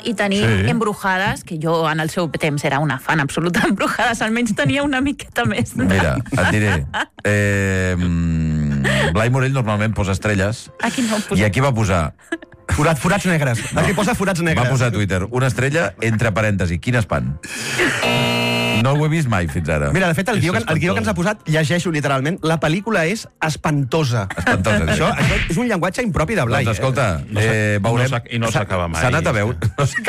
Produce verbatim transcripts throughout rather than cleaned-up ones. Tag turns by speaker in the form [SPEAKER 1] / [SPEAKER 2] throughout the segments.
[SPEAKER 1] i tenim sí. Embrujades, que jo en el seu temps era una fan absoluta d'Embrujades, almenys tenia una miqueta més.
[SPEAKER 2] Mira, et diré. Eh, Blai Morell normalment posa estrelles.
[SPEAKER 1] Aquí no posa.
[SPEAKER 2] I aquí va posar...
[SPEAKER 3] Forat, forats negres. No. Aquí posa forats negres.
[SPEAKER 2] Va posar a Twitter una estrella entre parèntesi. Quin espant. No ho he vist mai fins ara.
[SPEAKER 3] Mira, de fet, el guió, que, el guió que ens ha posat, llegeixo literalment, la pel·lícula és espantosa.
[SPEAKER 2] Espantosa.
[SPEAKER 3] Això, això és un llenguatge impropi de Blai.
[SPEAKER 2] Doncs escolta, eh, veurem...
[SPEAKER 4] No I no s'acaba mai.
[SPEAKER 2] S'ha anat a veure...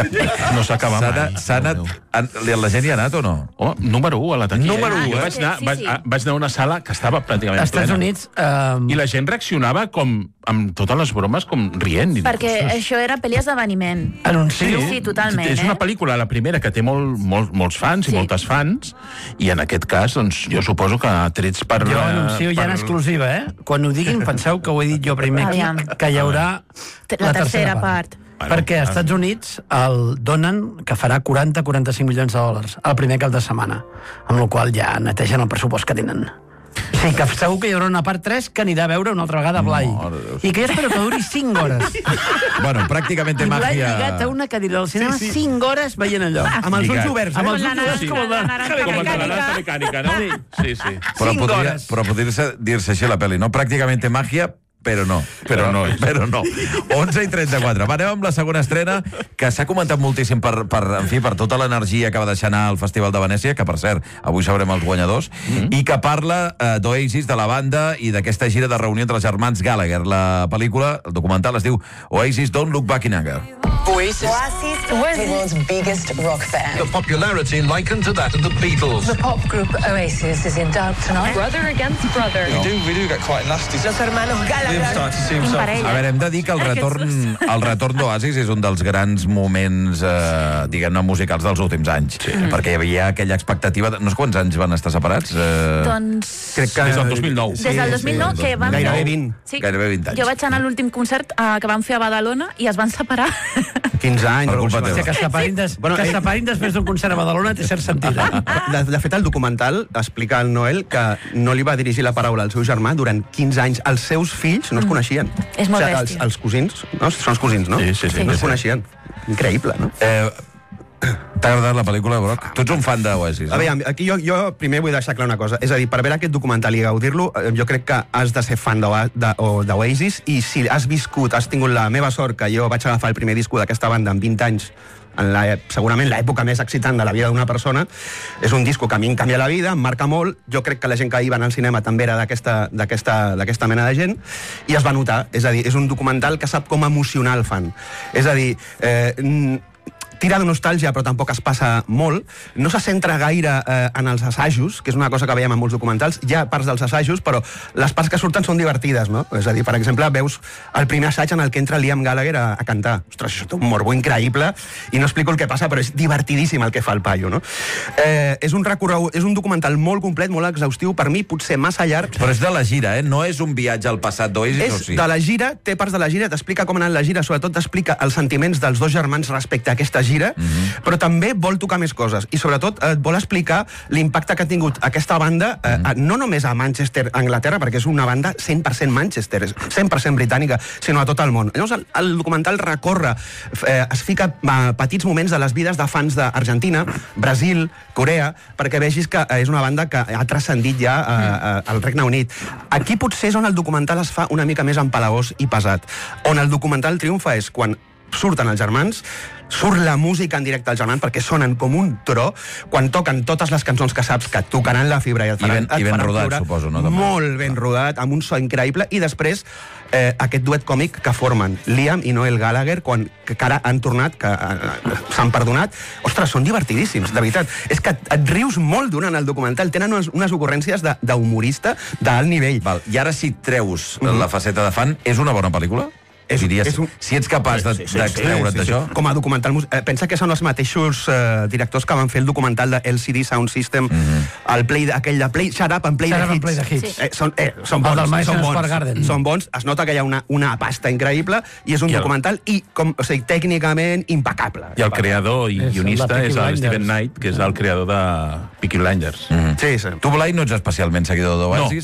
[SPEAKER 4] No s'acaba mai.
[SPEAKER 2] S'ha anat... La gent hi ha anat o no?
[SPEAKER 4] Oh, número u a la taquilla.
[SPEAKER 2] Número u,
[SPEAKER 4] jo
[SPEAKER 2] eh?
[SPEAKER 4] vaig anar,
[SPEAKER 1] Sí, sí.
[SPEAKER 4] vaig, vaig anar a una sala que estava pràcticament
[SPEAKER 5] Als Estats
[SPEAKER 4] plena.
[SPEAKER 5] Units... Um...
[SPEAKER 4] I la gent reaccionava com amb totes les bromes, com rient. I
[SPEAKER 1] Perquè
[SPEAKER 4] dic,
[SPEAKER 1] això era pel·li esdeveniment.
[SPEAKER 5] Anuncio.
[SPEAKER 1] Sí, totalment,
[SPEAKER 4] és una
[SPEAKER 1] eh?
[SPEAKER 4] pel·lícula, la primera, que té molt, molt, molts fans i
[SPEAKER 1] Sí.
[SPEAKER 4] moltes fans, i en aquest cas, doncs, jo suposo que trets per...
[SPEAKER 5] Jo
[SPEAKER 4] eh,
[SPEAKER 5] anuncio ja en
[SPEAKER 4] per-
[SPEAKER 5] exclusiva, eh? Quan ho diguin, penseu que ho he dit jo primer aquí,
[SPEAKER 1] Aviam.
[SPEAKER 5] que hi haurà
[SPEAKER 1] La tercera part.
[SPEAKER 4] Bueno,
[SPEAKER 5] Perquè als Estats Units el donen que farà quaranta a quaranta-cinc milions de dòlars el primer cap de setmana, amb la qual ja netegen el pressupost que tenen. Sí, que segur que hi haurà una part tres que anirà a veure una altra vegada Blai.
[SPEAKER 2] Mare de Déu.
[SPEAKER 5] I que jo espero que duri cinc hores.
[SPEAKER 2] Bueno, pràcticament té
[SPEAKER 5] I Blai
[SPEAKER 2] màgia...
[SPEAKER 5] lligat a una cadira al cinema
[SPEAKER 3] Sí, sí.
[SPEAKER 5] cinc hores veient allò.
[SPEAKER 3] Amb els ulls
[SPEAKER 4] Lligat.
[SPEAKER 3] oberts,
[SPEAKER 5] Amb
[SPEAKER 3] eh?
[SPEAKER 5] els
[SPEAKER 1] la
[SPEAKER 5] ulls oberts
[SPEAKER 1] naranja-
[SPEAKER 5] com el de...
[SPEAKER 1] la naranja
[SPEAKER 4] Com el de la
[SPEAKER 1] mecànica.
[SPEAKER 4] naranja mecànica, no? Sí, sí.
[SPEAKER 2] Però
[SPEAKER 5] Cinc
[SPEAKER 2] podria,
[SPEAKER 5] hores.
[SPEAKER 2] però podria dir-se dir-se així la pel·li, no? Pràcticament té màgia, però no.
[SPEAKER 4] Però no.
[SPEAKER 2] Però no. onze i trenta-quatre. Va, anem amb la segona estrena, que s'ha comentat moltíssim per, per, en fi, per tota l'energia que va deixar anar al Festival de Venècia, que, per cert, avui sabrem els guanyadors, mm-hmm. i que parla eh, d'Oasis, de la banda, i d'aquesta gira de reunió entre els germans Gallagher. La pel·lícula, el documental, es diu Oasis Don't Look Back in Anger.
[SPEAKER 6] Oasis, the world's biggest rock band.
[SPEAKER 7] The popularity likened to that of the Beatles.
[SPEAKER 6] The pop group Oasis is in doubt tonight. Brother against brother.
[SPEAKER 7] We do, we do get quite nasty.
[SPEAKER 6] Los hermanos Gallagher.
[SPEAKER 7] Liam started to see himself.
[SPEAKER 1] Imparell.
[SPEAKER 2] A veure, hem de dir que el retorn, el retorn d'Oasis és un dels grans moments, eh, diguem-ne, musicals dels últims anys. Sí. Perquè hi havia aquella expectativa... De... No sé quants anys van estar separats? Eh...
[SPEAKER 1] Doncs...
[SPEAKER 3] Crec que...
[SPEAKER 4] Des del dos mil nou.
[SPEAKER 1] Des del dos mil nou,
[SPEAKER 2] sí,
[SPEAKER 1] que van
[SPEAKER 3] gairebé
[SPEAKER 1] fer...
[SPEAKER 3] vint.
[SPEAKER 1] Sí.
[SPEAKER 2] Gairebé vint anys.
[SPEAKER 1] Jo vaig anar a l'últim concert eh, que van fer a Badalona i es van separar.
[SPEAKER 3] quinze anys.
[SPEAKER 2] Per culpa
[SPEAKER 3] o sigui,
[SPEAKER 2] teva.
[SPEAKER 5] Que es separin, des...
[SPEAKER 3] Bueno,
[SPEAKER 5] que es
[SPEAKER 3] eh-
[SPEAKER 5] separin després d'un concert a Badalona té cert sentit. Eh?
[SPEAKER 3] De, de fet, el documental explica al Noel que no li va dirigir la paraula al seu germà durant quinze anys. Els seus fills no es coneixien.
[SPEAKER 1] És molt
[SPEAKER 3] o sigui, els,
[SPEAKER 1] bèstia.
[SPEAKER 3] els cosins, no? Són els cosins, no?
[SPEAKER 4] Sí, sí, sí.
[SPEAKER 3] No es
[SPEAKER 1] Sí.
[SPEAKER 3] coneixien. Increïble, no?
[SPEAKER 2] Eh, T'ha agradat la pel·lícula, Broc? Tu ets un fan d'Oasis,
[SPEAKER 3] A
[SPEAKER 2] no?
[SPEAKER 3] veure, aquí jo, jo primer vull deixar clar una cosa. És a dir, per veure aquest documental i gaudir-lo, eh, jo crec que has de ser fan d'Oa- de- o d'Oasis, i si has viscut, has tingut la meva sort, que jo vaig agafar el primer disco d'aquesta banda amb vint anys, en la, segurament l'època més excitant de la vida d'una persona, és un disco que a mi em canvia la vida, em marca molt. Jo crec que la gent que hi va anar al cinema també era d'aquesta d'aquesta d'aquesta mena de gent, i es va notar. És a dir, és un documental que sap com emocionar el fan. És a dir, eh, tira de nostàlgia, però tampoc es passa molt. No se centra gaire eh, en els assajos, que és una cosa que veiem en molts documentals. Hi ha parts dels assajos, però les parts que surten són divertides, no? És a dir, per exemple, veus el primer assaig en el que entra Liam Gallagher a, a cantar. Ostres, això té un morbo increïble, i no explico el que passa, però és divertidíssim el que fa el paio, no? Eh, és un recorregut, és un documental molt complet, molt exhaustiu, per mi potser massa llarg.
[SPEAKER 2] Però és de la gira, eh? No és un viatge al passat d'Oasis, o
[SPEAKER 3] És
[SPEAKER 2] sí?
[SPEAKER 3] de la gira, té parts de la gira, t'explica com ha anat la gira, sobretot t'explica els sentiments dels dos germans respecte a aquesta gira, mm-hmm. però també vol tocar més coses, i sobretot et vol explicar l'impacte que ha tingut aquesta banda, eh, mm-hmm. no només a Manchester, Anglaterra, perquè és una banda cent per cent Manchester, cent per cent britànica, sinó a tot el món. Llavors el, el documental recorre, eh, es fica a petits moments de les vides de fans d'Argentina, Brasil, Corea, perquè vegis que és una banda que ha transcendit ja eh, al Regne Unit. Aquí potser és on el documental es fa una mica més empalagós i pesat. On el documental triomfa és quan surten els germans, surt la música en directe als germans, perquè sonen com un tro, quan toquen totes les cançons que saps que et tocaran la fibra i et
[SPEAKER 2] I ben-
[SPEAKER 3] faran, et
[SPEAKER 2] i ben
[SPEAKER 3] faran
[SPEAKER 2] rodat,
[SPEAKER 3] ploure.
[SPEAKER 2] suposo, no, també?
[SPEAKER 3] Molt ben rodat, amb un so increïble, i després eh, aquest duet còmic que formen Liam i Noel Gallagher, quan, que ara han tornat, que eh, s'han perdonat. Ostres, són divertidíssims, de veritat. És que et, et rius molt durant el documental, tenen unes, unes ocurrències de- d'humorista d'alt nivell.
[SPEAKER 2] Val. I ara, si treus la faceta de fan, és una bona pel·lícula?
[SPEAKER 3] És-
[SPEAKER 2] Diries,
[SPEAKER 3] és un-
[SPEAKER 2] si ets capaç de-
[SPEAKER 3] Sí, sí, sí,
[SPEAKER 2] d'extreure't
[SPEAKER 3] sí, sí,
[SPEAKER 2] d'això...
[SPEAKER 3] sí. Com a documental... mus- Eh, pensa que són els mateixos eh, directors que van fer el documental de L C D Sound System, mm-hmm. el play, aquell de Play, Shut Up and Play
[SPEAKER 5] Shut
[SPEAKER 3] the
[SPEAKER 5] Up and
[SPEAKER 3] Hits.
[SPEAKER 5] Play the Hits.
[SPEAKER 1] Sí.
[SPEAKER 3] Eh, són, eh, són
[SPEAKER 5] El
[SPEAKER 3] bons,
[SPEAKER 5] del Madison
[SPEAKER 3] són bons,
[SPEAKER 5] Square Garden.
[SPEAKER 3] són bons. Es nota que hi ha una, una pasta increïble, i és un
[SPEAKER 4] I el-
[SPEAKER 3] documental i, com, o sigui, tècnicament impecable.
[SPEAKER 4] I el creador i
[SPEAKER 5] És el de
[SPEAKER 4] guionista
[SPEAKER 5] Peaky
[SPEAKER 4] és el
[SPEAKER 5] Blinders.
[SPEAKER 4] Steven Knight, que és el creador de Peaky Blinders.
[SPEAKER 2] Mm.
[SPEAKER 3] Sí, sí.
[SPEAKER 2] Tu, Blai, no ets especialment seguidor d'Oasis?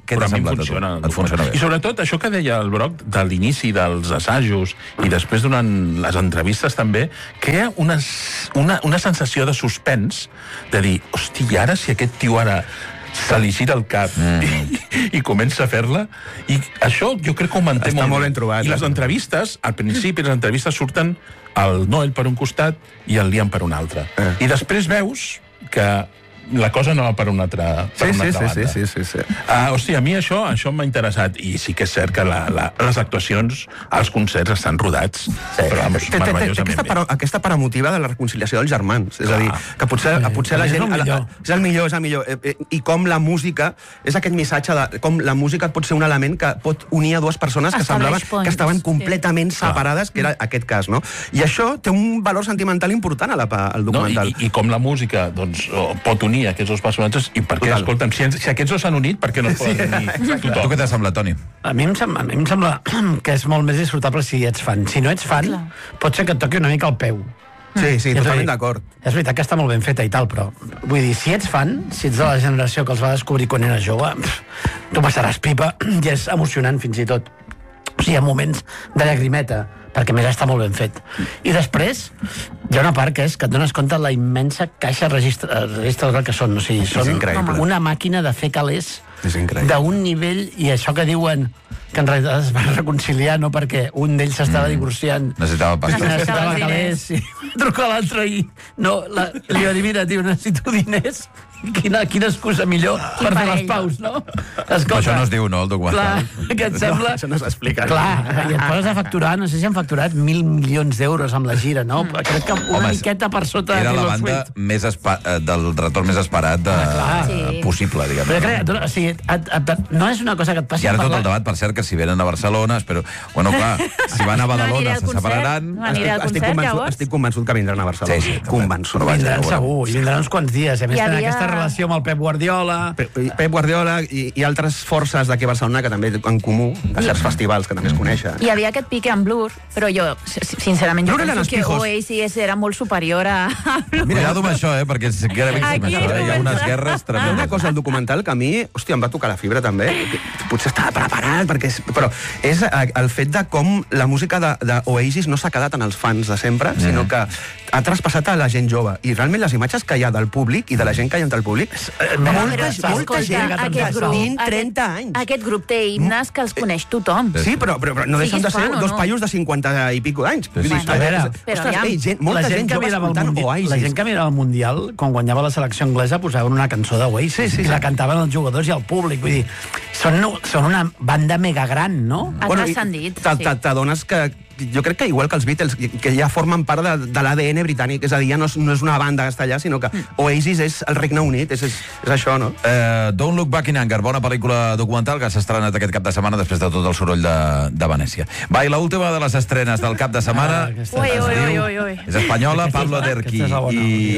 [SPEAKER 2] què
[SPEAKER 4] però
[SPEAKER 2] t'ha
[SPEAKER 4] a mi em
[SPEAKER 2] semblat a tu?
[SPEAKER 4] funciona.
[SPEAKER 2] Et funciona bé.
[SPEAKER 4] I sobretot això que deia el Broc de l'inici dels assajos i després durant les entrevistes també, crea una, una, una sensació de suspens, de dir, hosti, i ara si aquest tio ara se li gira el cap mm. i, i comença a fer-la, i això jo crec que ho manté
[SPEAKER 3] Està
[SPEAKER 4] molt,
[SPEAKER 3] molt ben trobat.
[SPEAKER 4] I les entrevistes, al principi les entrevistes surten el Noel per un costat i el Liam per un altre. Eh. I després veus que la cosa no va per una altra, per
[SPEAKER 3] Sí,
[SPEAKER 4] una
[SPEAKER 3] sí,
[SPEAKER 4] altra
[SPEAKER 3] sí,
[SPEAKER 4] banda.
[SPEAKER 3] sí, sí, sí.
[SPEAKER 4] Uh, hosti, a mi això això m'ha interessat, i sí que és cert que la, la, les actuacions als concerts estan rodats, però vamos,
[SPEAKER 3] Té, té, té, té
[SPEAKER 4] meravellosament
[SPEAKER 3] aquesta,
[SPEAKER 4] bé.
[SPEAKER 3] part, aquesta part emotiva de la reconciliació dels germans. És a dir, que potser,
[SPEAKER 5] Sí,
[SPEAKER 3] potser la
[SPEAKER 5] és
[SPEAKER 3] gent...
[SPEAKER 5] el millor.
[SPEAKER 3] És el millor, és el millor. Eh, eh, I com la música, és aquest missatge de com la música pot ser un element que pot unir a dues persones que
[SPEAKER 1] Estableix
[SPEAKER 3] semblaven
[SPEAKER 1] ponts,
[SPEAKER 3] que estaven
[SPEAKER 1] sí.
[SPEAKER 3] completament separades, que era aquest cas, no? I això té un valor sentimental important a la, al
[SPEAKER 4] No,
[SPEAKER 3] documental.
[SPEAKER 4] i, I com la música doncs, pot unir aquests dos personatges, i per què,
[SPEAKER 3] Total.
[SPEAKER 4] escolta'm, si, si aquests dos s'han unit, per què no es poden unir
[SPEAKER 2] Tu
[SPEAKER 4] tothom?
[SPEAKER 2] què t'ha semblat, Toni?
[SPEAKER 5] A mi, em sembla, a mi em sembla que és molt més disfrutable si ets fan. Si no ets fan,
[SPEAKER 1] Clar.
[SPEAKER 5] pot ser que et toqui una mica el peu.
[SPEAKER 3] Sí, sí,
[SPEAKER 5] Ja t'ho
[SPEAKER 3] totalment
[SPEAKER 5] dic.
[SPEAKER 3] d'acord.
[SPEAKER 5] És veritat que està molt ben feta i tal, però vull dir, si ets fan, si ets de la generació que els va descobrir quan era jove, pff, tu passaràs pipa i és emocionant fins i tot. O sigui, hi ha moments de llagrimeta, perquè a més està molt ben fet. I després, hi ha una part que és que et dones compte de la immensa caixa registre- registradora que són. O sigui, són
[SPEAKER 3] increïble.
[SPEAKER 5] una màquina de fer calés
[SPEAKER 3] És increïble.
[SPEAKER 5] d'un nivell, i això que diuen que en realitat es van reconciliar, no perquè un d'ells s'estava divorciant,
[SPEAKER 2] Necessitava pasta.
[SPEAKER 5] necessitava
[SPEAKER 1] els
[SPEAKER 5] calés, i truca a l'altre i no, la, li va dir, mira, tio, necessito diners. Quina, quina excusa millor per fer les
[SPEAKER 1] parell.
[SPEAKER 5] paus, no?
[SPEAKER 2] Però això no es diu, no, el documental?
[SPEAKER 5] Clar, que et sembla...
[SPEAKER 3] Això no s'explica.
[SPEAKER 5] Clar, i et poses a facturar, no sé si han facturat mil milions d'euros amb la gira, no? Crec que una
[SPEAKER 2] Home,
[SPEAKER 5] miqueta per sota
[SPEAKER 2] Era
[SPEAKER 5] de
[SPEAKER 2] la
[SPEAKER 5] Taylor
[SPEAKER 2] banda
[SPEAKER 5] Swift.
[SPEAKER 2] més espa eh, del retorn més esperat de,
[SPEAKER 5] clar.
[SPEAKER 1] Sí.
[SPEAKER 2] possible, diguem.
[SPEAKER 5] Però crec, o sigui, et, et, et, no és una cosa que et passi
[SPEAKER 2] I ara
[SPEAKER 5] per
[SPEAKER 2] tot
[SPEAKER 5] la-
[SPEAKER 2] el debat, per cert, que si venen a Barcelona, espero... Bueno, clar, si van a
[SPEAKER 1] No aniré
[SPEAKER 2] Badalona
[SPEAKER 1] al
[SPEAKER 2] se
[SPEAKER 1] concert,
[SPEAKER 2] separaran...
[SPEAKER 1] no aniré al
[SPEAKER 3] Estic
[SPEAKER 1] concert,
[SPEAKER 3] convençut,
[SPEAKER 1] llavors.
[SPEAKER 3] estic convençut que vindran a Barcelona.
[SPEAKER 2] Sí, sí, també.
[SPEAKER 3] Convençut.
[SPEAKER 2] Però vaja,
[SPEAKER 5] Vindran
[SPEAKER 2] ja ho veurem.
[SPEAKER 5] segur, i vindran uns quants dies. I a més,
[SPEAKER 1] Hi
[SPEAKER 5] tenen
[SPEAKER 1] havia-
[SPEAKER 5] aquesta relació amb el Pep Guardiola...
[SPEAKER 3] Pep Pep Guardiola i, i altres forces d'aquí a Barcelona que també en comú, a certs festivals que també es coneixen.
[SPEAKER 1] Hi havia aquest pique amb Blur, però jo, si- sincerament, jo
[SPEAKER 3] Blur eren
[SPEAKER 1] penso
[SPEAKER 3] els
[SPEAKER 1] que
[SPEAKER 3] pijos.
[SPEAKER 1] Oasis era molt superior a Blur.
[SPEAKER 2] Cuidado amb això, eh, perquè és gravíssim,
[SPEAKER 1] Aquí
[SPEAKER 2] això, eh? Hi ha unes
[SPEAKER 1] comença.
[SPEAKER 2] guerres
[SPEAKER 3] Hi ha
[SPEAKER 2] tremendes.
[SPEAKER 3] una cosa al documental que a mi, hòstia, em va tocar la fibra també, que potser estava preparat, perquè és, però és eh, el fet de com la música de, de Oasis no s'ha quedat en els fans de sempre, sinó que ha traspassat a la gent jove. I realment les imatges que hi ha del públic i de la gent que hi ha entre el públic, molta,
[SPEAKER 1] Però,
[SPEAKER 3] molta
[SPEAKER 1] escolta,
[SPEAKER 3] gent
[SPEAKER 1] aquest grup,
[SPEAKER 3] tenint
[SPEAKER 1] aquest-
[SPEAKER 3] trenta anys.
[SPEAKER 1] Aquest grup té himnes que els coneix tothom.
[SPEAKER 3] Sí, però, però, però no deixen de
[SPEAKER 1] Siguis
[SPEAKER 3] ser
[SPEAKER 1] fan o
[SPEAKER 3] dos
[SPEAKER 1] no.
[SPEAKER 3] paios de cinquanta i pico d'anys. Vull dir,
[SPEAKER 5] A veure,
[SPEAKER 1] però
[SPEAKER 3] ostres,
[SPEAKER 1] aviam,
[SPEAKER 3] ei, gent, molta
[SPEAKER 5] la
[SPEAKER 3] gent,
[SPEAKER 5] gent que
[SPEAKER 3] jove
[SPEAKER 5] mirava el
[SPEAKER 3] escoltant
[SPEAKER 5] Mundial,
[SPEAKER 3] Oasis.
[SPEAKER 5] la gent que mirava el Mundial, quan guanyava la selecció anglesa, posaven una cançó d'Oasis, sí, sí, i la cantaven els jugadors i el públic. Vull dir, són, són una banda mega gran, no?
[SPEAKER 1] Ha transcendit,
[SPEAKER 3] i t'a-
[SPEAKER 1] sí.
[SPEAKER 3] t'a- T'adones que jo crec que igual que els Beatles, que ja formen part de, de l'A D N britànic, és a dir, ja no és, no és una banda que està allà, sinó que Oasis és el Regne Unit, és, és, és això, no?
[SPEAKER 2] Uh, Don't Look Back in Anger, bona pel·lícula documental que s'ha estrenat aquest cap de setmana després de tot el soroll de, de Venècia. Va, i l'última de les estrenes del cap de setmana
[SPEAKER 5] Ah, aquesta-
[SPEAKER 1] Ui,
[SPEAKER 2] es
[SPEAKER 1] ui,
[SPEAKER 2] diu-
[SPEAKER 1] ui, ui, ui.
[SPEAKER 2] és espanyola,
[SPEAKER 5] Aquesta és
[SPEAKER 2] Pablo
[SPEAKER 5] la-
[SPEAKER 2] Derqui
[SPEAKER 5] aquesta és la bona,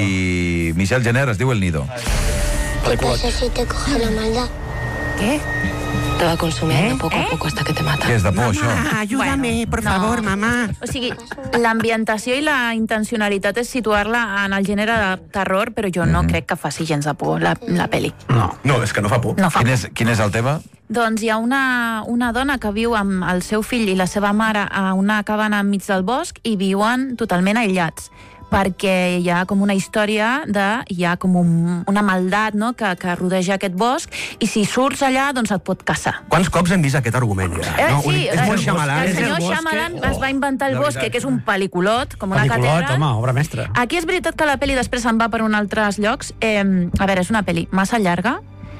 [SPEAKER 2] i Michel Jenner, es diu El Nido.
[SPEAKER 8] ¿Qué pasa si te coge la maldad?
[SPEAKER 1] Què?
[SPEAKER 8] Te va consumiendo
[SPEAKER 1] ¿Eh?
[SPEAKER 8] poco a poco hasta que te mata.
[SPEAKER 2] Què és de por, això?
[SPEAKER 3] ayúdame, por
[SPEAKER 1] no.
[SPEAKER 3] favor, mamá.
[SPEAKER 1] O sigui, l'ambientació i la intencionalitat és situar-la en el gènere de terror, però jo no crec que faci gens de por la, la pel·li.
[SPEAKER 5] No.
[SPEAKER 3] No, és que no fa por.
[SPEAKER 1] No fa
[SPEAKER 2] Quin
[SPEAKER 1] por.
[SPEAKER 2] és, quin és el tema?
[SPEAKER 1] Doncs hi ha una, una dona que viu amb el seu fill i la seva mare a una cabana enmig del bosc i viuen totalment aïllats perquè hi ha com una història de, hi ha com un, una maldat, no?, que, que rodeja aquest bosc, i si surts allà, doncs et pot caçar.
[SPEAKER 3] Quants cops hem vist aquest argument, ja?
[SPEAKER 1] Eh,
[SPEAKER 3] no?
[SPEAKER 1] sí,
[SPEAKER 3] és molt
[SPEAKER 1] eh,
[SPEAKER 3] xamalant.
[SPEAKER 1] el
[SPEAKER 5] És
[SPEAKER 1] senyor
[SPEAKER 5] el Bosque,
[SPEAKER 1] Shyamalan
[SPEAKER 5] oh,
[SPEAKER 1] es va inventar El
[SPEAKER 3] de
[SPEAKER 1] Bosque,
[SPEAKER 3] veritat.
[SPEAKER 1] que és un pel·liculot, com una
[SPEAKER 5] Pel·liculot,
[SPEAKER 1] catedral.
[SPEAKER 5] home, obra mestra.
[SPEAKER 1] Aquí és veritat que la pel·li després se'n va per un altres llocs. Eh, a veure, és una pel·li massa llarga.